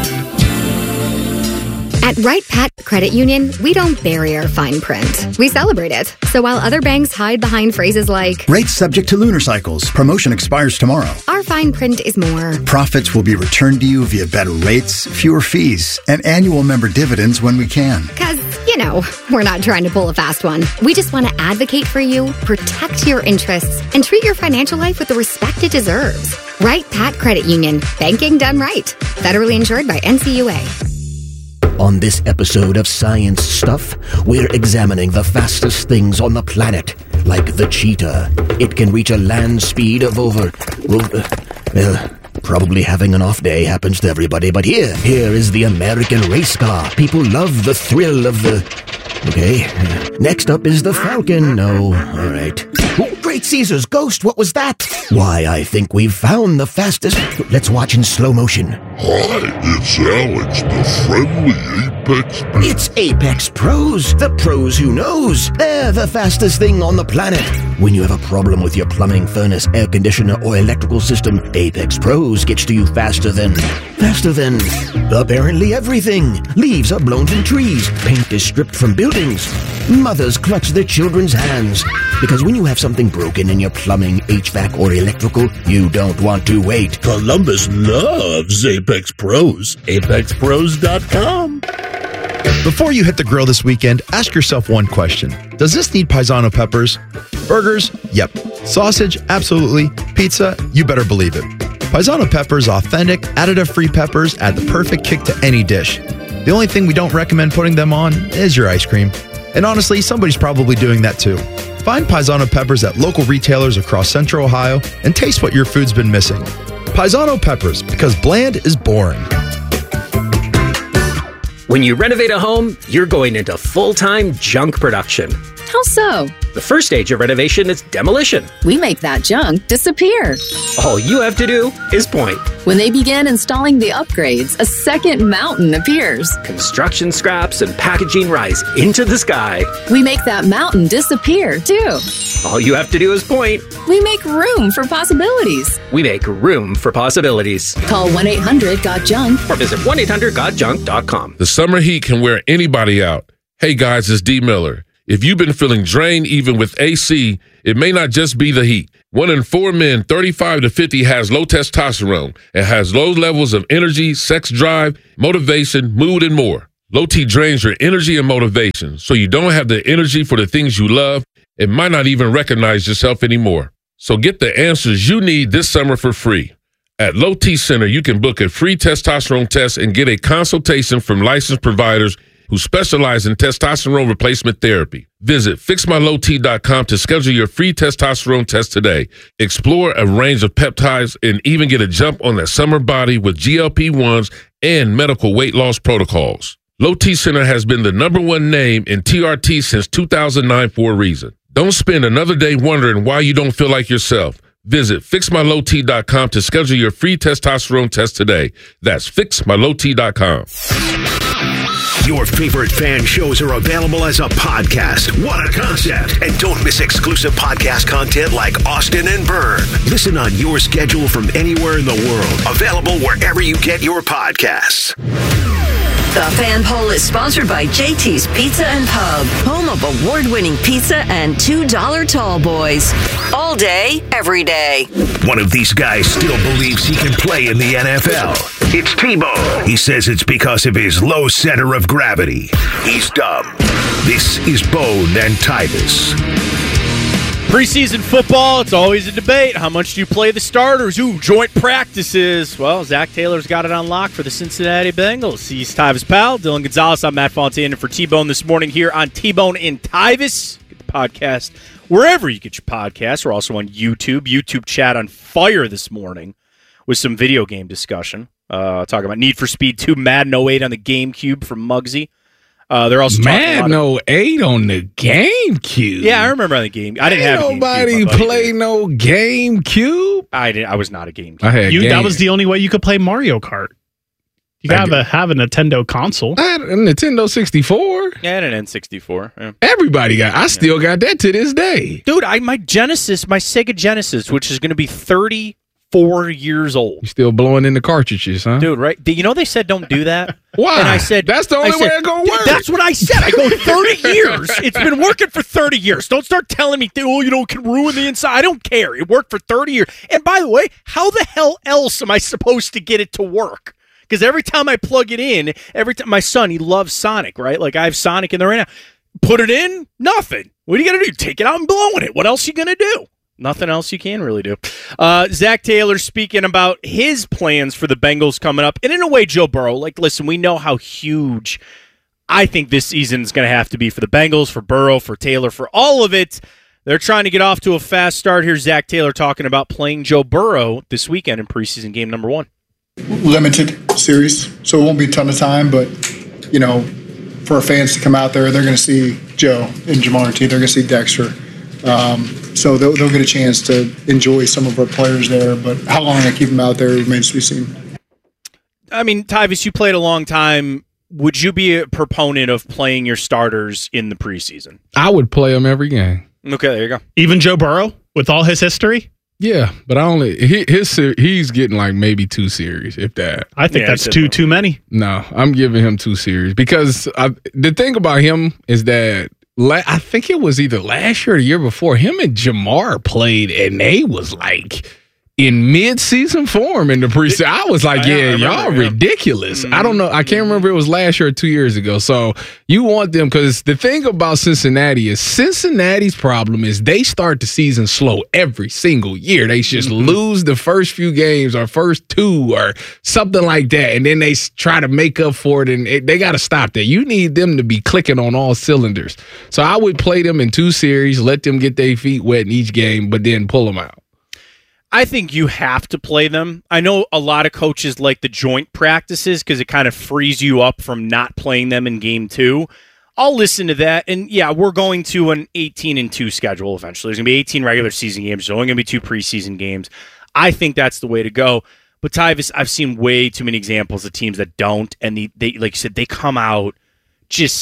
At Wright Pat Credit Union, we don't bury our fine print. We celebrate it. So while other banks hide behind phrases like, rates subject to lunar cycles, promotion expires tomorrow, our fine print is more, profits will be returned to you via better rates, fewer fees, and annual member dividends when we can. Because, you know, we're not trying to pull a fast one. We just want to advocate for you, protect your interests, and treat your financial life with the respect it deserves. Wright Pat Credit Union. Banking done right. Federally insured by N C U A. On this episode of Science Stuff, we're examining the fastest things on the planet, like the cheetah. It can reach a land speed of over... over well, probably having an off day happens to everybody, but here, here is the American race car. People love the thrill of the... Okay. Next up is the Falcon. No, all right. Oh, Great Caesar's ghost, what was that? Why, I think we've found the fastest... Let's watch in slow motion. Hi, it's Alex, the friendly Apex Pro. It's Apex Pros, the pros who knows. They're the fastest thing on the planet. When you have a problem with your plumbing, furnace, air conditioner, or electrical system, Apex Pros gets to you faster than... Faster than... apparently everything. Leaves are blown from trees. Paint is stripped from buildings. Mothers clutch their children's hands. Because when you have something broken in your plumbing, H V A C, or electrical, you don't want to wait. Columbus loves Apex Pros. Apex Pros dot com. Before you hit the grill this weekend, ask yourself one question. Does this need Paisano peppers? Burgers? Yep. Sausage? Absolutely. Pizza? You better believe it. Paisano peppers, authentic, additive-free peppers, add the perfect kick to any dish. The only thing we don't recommend putting them on is your ice cream. And honestly, somebody's probably doing that too. Find Paisano peppers at local retailers across Central Ohio and taste what your food's been missing. Paisano peppers, because bland is boring. When you renovate a home, you're going into full-time junk production. How so? The first stage of renovation is demolition. We make that junk disappear. All you have to do is point. When they begin installing the upgrades, a second mountain appears. Construction scraps and packaging rise into the sky. We make that mountain disappear, too. All you have to do is point. We make room for possibilities. We make room for possibilities. Call one eight hundred got junk or visit one eight hundred got junk dot com. The summer heat can wear anybody out. Hey guys, it's D Miller. If you've been feeling drained even with A C, it may not just be the heat. One in four men thirty-five to fifty has low testosterone and has low levels of energy, sex drive, motivation, mood, and more. Low T drains your energy and motivation, so you don't have the energy for the things you love and might not even recognize yourself anymore. So get the answers you need this summer for free. At Low T Center, you can book a free testosterone test and get a consultation from licensed providers who specialize in testosterone replacement therapy. Visit fix my low t dot com to schedule your free testosterone test today. Explore a range of peptides and even get a jump on that summer body with G L P ones and medical weight loss protocols. Low T Center has been the number one name in T R T since two thousand nine for a reason. Don't spend another day wondering why you don't feel like yourself. Visit fix my low t dot com to schedule your free testosterone test today. That's fix my low t dot com. Your favorite fan shows are available as a podcast. What a concept. And don't miss exclusive podcast content like Austin and Byrne. Listen on your schedule from anywhere in the world. Available wherever you get your podcasts. The Fan Poll is sponsored by J T's Pizza and Pub, home of award-winning pizza and two dollar tall boys. All day, every day. One of these guys still believes he can play in the N F L. It's Tebow. He says it's because of his low center of gravity. He's dumb. This is Bone and Tyvis. Preseason football, it's always a debate. How much do you play the starters? Ooh, joint practices. Well, Zach Taylor's got it on lock for the Cincinnati Bengals. He's Tyvis Powell, Dylan Gonzalez. I'm Matt Fontaine for T-Bone this morning here on T-Bone and Tyvis. Get the podcast wherever you get your podcasts. We're also on YouTube. YouTube chat on fire this morning with some video game discussion. Uh, talking about Need for Speed two, Madden oh eight on the GameCube from Muggsy. Uh, they're also Madden oh eight on the GameCube. Yeah, I remember on the game. I didn't Ain't have a nobody GameCube, play no GameCube. I didn't. I was not a GameCube. I had You, game. that was the only way you could play Mario Kart. You I gotta have a Nintendo console. I had a Nintendo sixty-four. Yeah, and an N sixty-four. Yeah. Everybody got. I still got that to this day. Dude, I my Genesis, my Sega Genesis, which is going to be thirty-four years old. You still blowing in the cartridges, huh? Dude, right? You know they said don't do that? Why? And I said That's the only I said, way it's gonna work. That's what I said. I go thirty years. It's been working for thirty years. Don't start telling me, oh, you know, it can ruin the inside. I don't care. It worked for thirty years. And by the way, how the hell else am I supposed to get it to work? Because every time I plug it in, every time my son, he loves Sonic, right? Like I have Sonic in there right now. Put it in, nothing. What are you gonna do? Take it out and blowing it. What else are you gonna do? Nothing else you can really do. Uh, Zach Taylor speaking about his plans for the Bengals coming up. And in a way, Joe Burrow, like, listen, we know how huge I think this season is going to have to be for the Bengals, for Burrow, for Taylor, for all of it. They're trying to get off to a fast start. Here's Zach Taylor talking about playing Joe Burrow this weekend in preseason game number one. Limited series, so it won't be a ton of time, but, you know, for our fans to come out there, they're going to see Joe and Jamar T. They're going to see Dexter. Um, so they'll, they'll get a chance to enjoy some of our players there, but how long I keep them out there remains to be seen. I mean, Tyvis, you played a long time. Would you be a proponent of playing your starters in the preseason? I would play them every game. Okay, there you go. Even Joe Burrow, with all his history? Yeah, but I only he, his he's getting like maybe two series, if that. I think Yeah, that's he said too no. too many. No, I'm giving him two series because I, the thing about him is that la- I think it was either last year or the year before him and Jamar played, and they was like in mid-season form in the preseason. I was like, yeah, remember, y'all yeah. ridiculous. Mm-hmm. I don't know. I can't remember if it was last year or two years ago. So you want them, because the thing about Cincinnati is Cincinnati's problem is they start the season slow every single year. They just mm-hmm. lose the first few games or first two or something like that, and then they try to make up for it, and it, they got to stop that. You need them to be clicking on all cylinders. So I would play them in two series, let them get their feet wet in each game, but then pull them out. I think you have to play them. I know a lot of coaches like the joint practices because it kind of frees you up from not playing them in game two. I'll listen to that. And yeah, we're going to an eighteen and two schedule eventually. There's going to be eighteen regular season games. There's only going to be two preseason games. I think that's the way to go. But Tyvis, I've seen way too many examples of teams that don't. And they, they like you said, they come out just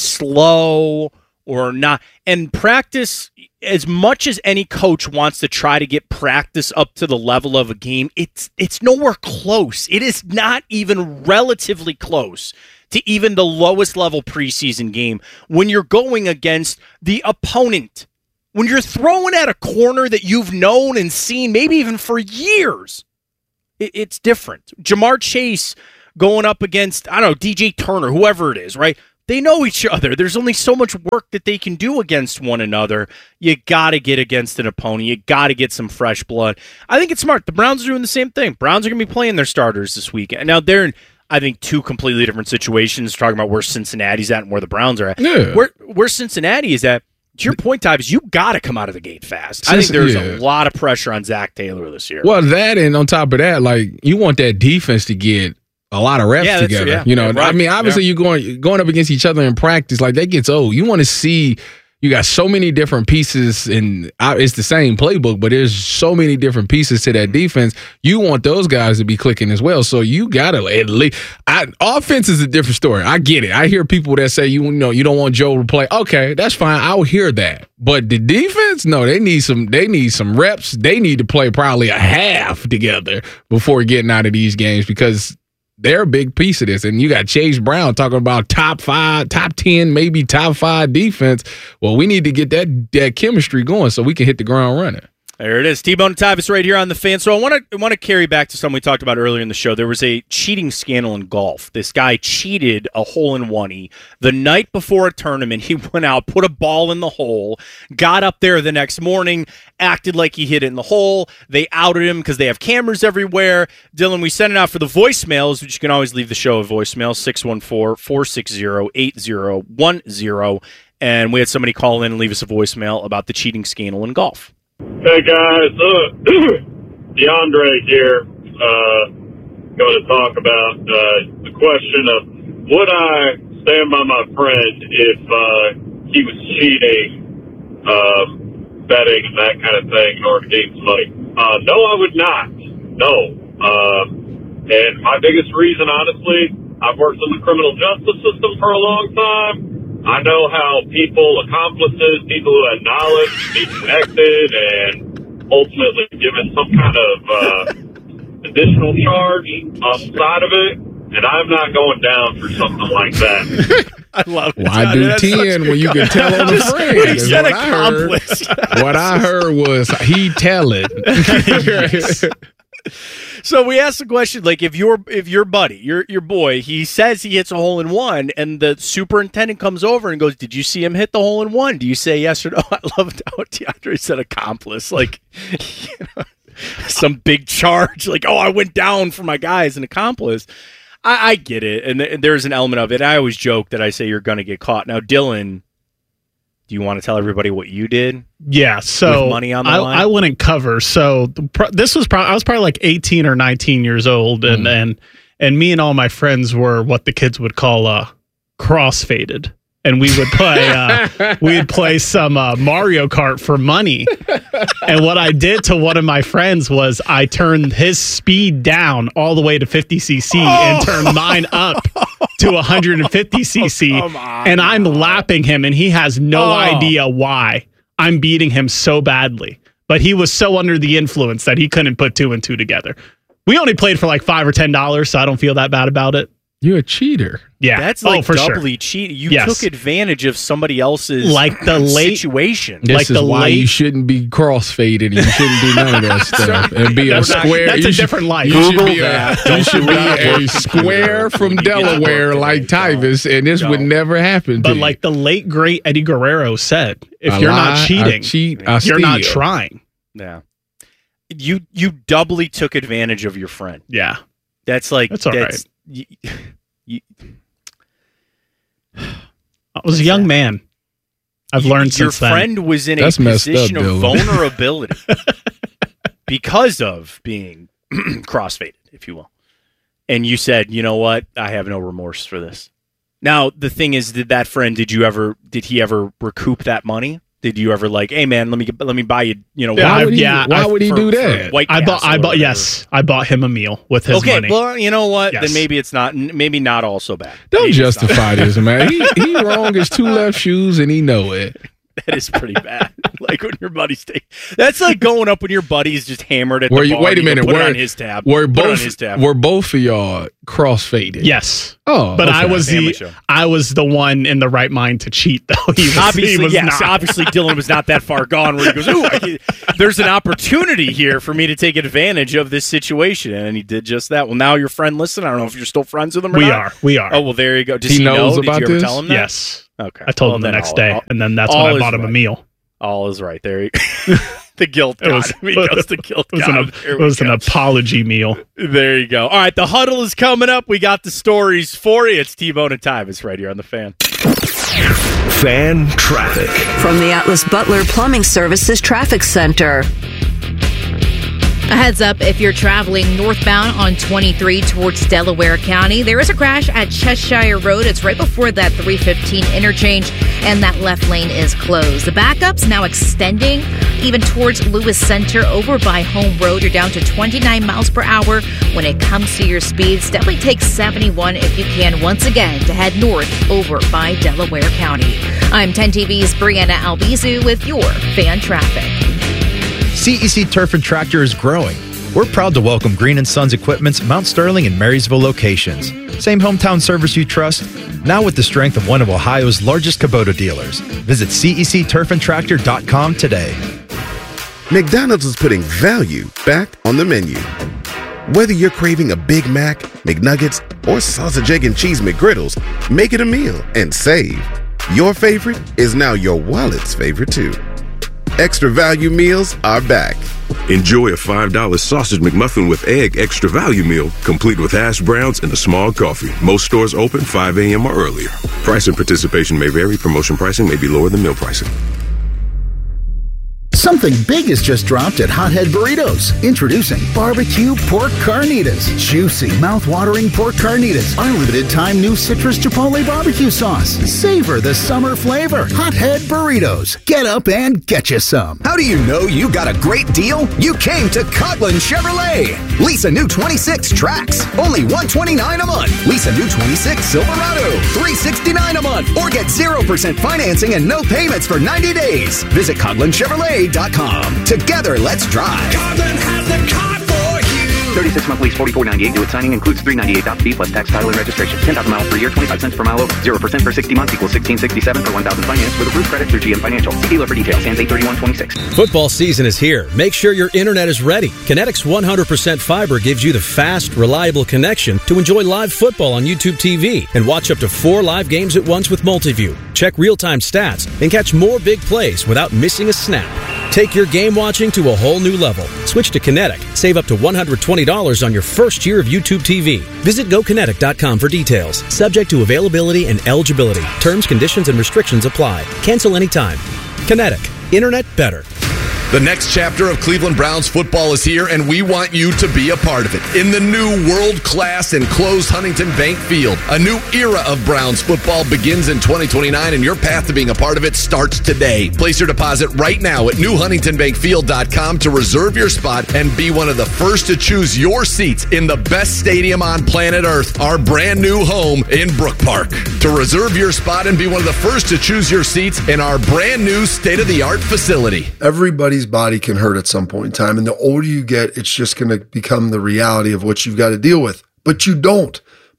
slow or not. And practice, as much as any coach wants to try to get practice up to the level of a game, it's it's nowhere close. It is not even relatively close to even the lowest level preseason game when you're going against the opponent. When you're throwing at a corner that you've known and seen maybe even for years, it, it's different. Jamar Chase going up against, I don't know, D J Turner, whoever it is, right? They know each other. There's only so much work that they can do against one another. You got to get against an opponent. You got to get some fresh blood. I think it's smart. The Browns are doing the same thing. Browns are going to be playing their starters this weekend. Now, they're in, I think, two completely different situations, talking about where Cincinnati's at and where the Browns are at. Yeah. Where, where Cincinnati is at, to your point, Tyvis, you got to come out of the gate fast. I think there's yeah. a lot of pressure on Zach Taylor this year. Well, that, and on top of that, like, you want that defense to get a lot of reps yeah, together. Yeah, you know, yeah, right. I mean, obviously yeah. you're going going up against each other in practice, like that gets old. You want to see, you got so many different pieces, and it's the same playbook, but there's so many different pieces to that defense. You want those guys to be clicking as well. So you got to at least, I, offense is a different story. I get it. I hear people that say, you know, you don't want Joe to play. Okay, that's fine. I'll hear that. But the defense, no, they need some, they need some reps. They need to play probably a half together before getting out of these games, because they're a big piece of this. And you got Chase Brown talking about top five, top ten, maybe top five defense. Well, we need to get that that chemistry going so we can hit the ground running. There it is. T-Bone and Tyvis right here on the Fan. So I want to want to carry back to something we talked about earlier in the show. There was a cheating scandal in golf. This guy cheated a hole-in-one. The night before a tournament, he went out, put a ball in the hole, got up there the next morning, acted like he hit it in the hole. They outed him because they have cameras everywhere. Dylan, we sent it out for the voicemails, which you can always leave the show a voicemail, six one four, four six zero, eight zero one zero. And we had somebody call in and leave us a voicemail about the cheating scandal in golf. Hey guys, uh, DeAndre here, uh, going to talk about uh, the question of would I stand by my friend if uh, he was cheating, um, betting and that kind of thing in order to gain some money? Uh, no, I would not. No. Uh, and my biggest reason, honestly, I've worked in the criminal justice system for a long time. I know how people, accomplices, people who have knowledge, be connected and ultimately given some kind of uh, additional charge on the side of it, and I'm not going down for something like that. I love it. Why do ten when you can tell on the friend? Is what, I heard, what I heard was he tell it. So we asked the question, like, if your if your buddy, your your boy, he says he hits a hole in one, and the superintendent comes over and goes, "Did you see him hit the hole in one?" Do you say yes or no? I loved how DeAndre said accomplice, like, you know, some big charge, like, "Oh, I went down for my guy as an accomplice." I, I get it, and, th- and there's an element of it. I always joke that I say you're going to get caught. Now, Dylan, do you want to tell everybody what you did? Yeah, so with money on the I, line? I wouldn't cover. So the, this was probably I was probably like eighteen or nineteen years old, and Mm. and and me and all my friends were what the kids would call uh, crossfaded, and we would play uh, we would play some uh, Mario Kart for money. And what I did to one of my friends was I turned his speed down all the way to fifty c c oh. and turned mine up to one hundred fifty c c. Oh, and I'm lapping him, and he has no oh. idea why I'm beating him so badly. But he was so under the influence that he couldn't put two and two together. We only played for like five or ten dollars, so I don't feel that bad about it. You're a cheater. Yeah. That's like oh, for doubly sure. cheating. You Yes. took advantage of somebody else's Like the late- situation. This Like is the why late- you shouldn't be crossfaded. You shouldn't do none of that stuff. And be a That's not- square. that's you a should- different life. You Google should be, a, that. you Don't should do be that. a square from Delaware like Tyvis, and this would never happen to But you. like the late great Eddie Guerrero said, if I you're lie, not I cheating, cheat, I you're not steal. trying. Yeah. You you doubly took advantage of your friend. Yeah. That's like That's all that's, y- y- I was a young man. I've learned your since then. friend was in a That's messed position up, of Dylan. vulnerability because of being crossfaded, if you will. And you said, you know what? I have no remorse for this. Now, the thing is, did that friend, did you ever, did he ever recoup that money? Did you ever like, hey man, let me get, let me buy you, you know, Yeah, why I- would he, yeah, why I- would he for- do for that? White I bought. Castle I or bought. whatever. Yes, I bought him a meal with his Okay, money. well, you know what? Yes. Then maybe it's not, maybe not all so bad. Don't Maybe it's not. justify this, man. He, he wrong as two left shoes, and he know it. That is pretty bad. Like when your buddies take. That's like going up when your buddy's just hammered at Were the you, bar. wait a and you go, minute. Put it We're, on his tab. We're Put it on both. his tab. We're both of y'all crossfaded. Yes. Oh, but I okay. was Family the show. I was the one in the right mind to cheat, though. He was, Obviously, he was yes. not. Obviously, Dylan was not that far gone where he goes, "Ooh, I can, there's an opportunity here for me to take advantage of this situation," and he did just that. Well, now your friend, listen. I don't know if you're still friends with him. Or We not. are. We are. Oh well, there you go. Does He he, knows know? about Did you ever this? tell him that? Yes. Okay. I told Well, him the then next all- day, all- and then that's all when I is bought him a right. meal. All is right. There you go. The guilt It was, got him. He goes, the guilt it was, got an, him. There it we was an go. apology meal. There you go. All right, the huddle is coming up. We got the stories for you. It's T-Bone and Tyvis right here on the Fan. Fan traffic. From the Atlas Butler Plumbing Services Traffic Center. A heads up if you're traveling northbound on twenty-three towards Delaware County. There is a crash at Cheshire Road. It's right before that three fifteen interchange, and that left lane is closed. The backup's now extending even towards Lewis Center over by Home Road. You're down to twenty-nine miles per hour when it comes to your speeds. Definitely take seventy-one if you can once again to head north over by Delaware County. I'm ten T V's Brianna Albizu with your Fan Traffic. C E C Turf and Tractor is growing. We're proud to welcome Green and Sons Equipment's Mount Sterling and Marysville locations. Same hometown service you trust, now with the strength of one of Ohio's largest Kubota dealers. Visit C E C turf and tractor dot com today. McDonald's is putting value back on the menu. Whether you're craving a Big Mac, McNuggets, or sausage, egg, and cheese McGriddles, make it a meal and save. Your favorite is now your wallet's favorite too. Extra value meals are back. Enjoy a five dollar sausage McMuffin with egg extra value meal, complete with hash browns and a small coffee. Most stores open five a.m. or earlier. Price and participation may vary. Promotion pricing may be lower than meal pricing. Something big has just dropped at Hothead Burritos. Introducing barbecue pork carnitas. Juicy, mouth-watering pork carnitas. Our limited-time new citrus chipotle barbecue sauce. Savor the summer flavor. Hothead Burritos. Get up and get you some. How do you know you got a great deal? You came to Coughlin Chevrolet. Lease a new twenty-six Trax, only one hundred twenty-nine dollars a month. Lease a new twenty-six Silverado, three hundred sixty-nine dollars a month. Or get zero percent financing and no payments for ninety days. Visit Coughlin Chevrolet dot com. Together, let's drive. Coughlin has the car for you. thirty-six month lease, forty-four ninety-eight. Due at signing includes three ninety-eight dollars fee plus tax, title, and registration. ten thousand miles per year, twenty-five cents per mile over. zero percent for sixty months equals sixteen sixty-seven for one thousand finance with approved credit through G M Financial. See dealer for details. Stands eight thirty-one twenty-six. Football season is here. Make sure your internet is ready. Kinetics one hundred percent fiber gives you the fast, reliable connection to enjoy live football on YouTube T V and watch up to four live games at once with Multiview. Check real-time stats and catch more big plays without missing a snap. Take your game watching to a whole new level. Switch to Kinetic. Save up to one hundred twenty dollars on your first year of YouTube T V. Visit go kinetic dot com for details. Subject to availability and eligibility. Terms, conditions, and restrictions apply. Cancel anytime. Kinetic. Internet better. The next chapter of Cleveland Browns football is here, and we want you to be a part of it. In the new world-class enclosed Huntington Bank Field, a new era of Browns football begins in twenty twenty-nine, and your path to being a part of it starts today. Place your deposit right now at new huntington bank field dot com to reserve your spot and be one of the first to choose your seats in the best stadium on planet Earth, our brand new home in Brook Park. To reserve your spot and be one of the first to choose your seats in our brand new state-of-the-art facility. Everybody's body can hurt at some point in time, and the older you get, it's just going to become the reality of what you've got to deal with. But you don't.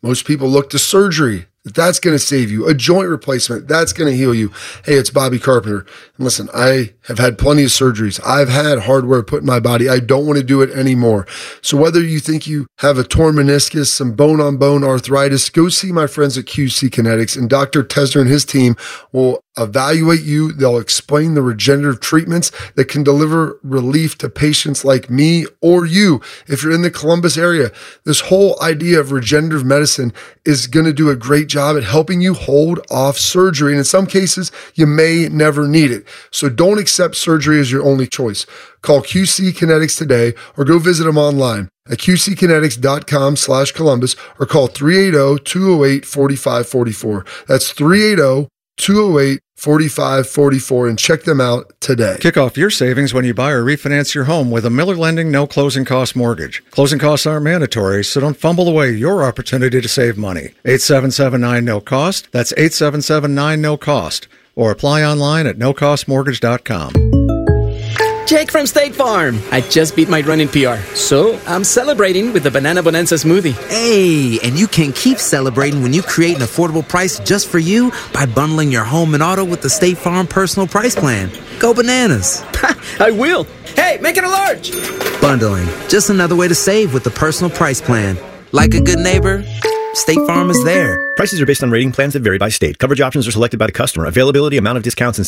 Most people look to surgery. That's going to save you. A joint replacement, that's going to heal you. Hey, it's Bobby Carpenter. And listen, I have had plenty of surgeries. I've had hardware put in my body. I don't want to do it anymore. So whether you think you have a torn meniscus, some bone-on-bone arthritis, go see my friends at Q C Kinetics, and Doctor Tesner and his team will evaluate you. They'll explain the regenerative treatments that can deliver relief to patients like me or you. If you're in the Columbus area, this whole idea of regenerative medicine is going to do a great job at helping you hold off surgery. And in some cases, you may never need it. So don't accept surgery as your only choice. Call Q C Kinetics today or go visit them online at q c kinetics dot com slash Columbus or call three eight zero, two zero eight, four five four four. That's three eight zero, two zero eight, four five four four and check them out today. Kick off your savings when you buy or refinance your home with a Miller Lending no closing cost mortgage. Closing costs aren't mandatory, so don't fumble away your opportunity to save money. eight seven seven nine no cost. That's eight seven seven nine no cost. Or apply online at no cost mortgage dot com. Jake from State Farm. I just beat my running P R, so I'm celebrating with the Banana Bonanza smoothie. Hey, and you can keep celebrating when you create an affordable price just for you by bundling your home and auto with the State Farm Personal Price Plan. Go bananas. I will. Hey, make it a large. Bundling, just another way to save with the Personal Price Plan. Like a good neighbor, State Farm is there. Prices are based on rating plans that vary by state. Coverage options are selected by the customer. Availability, amount of discounts, and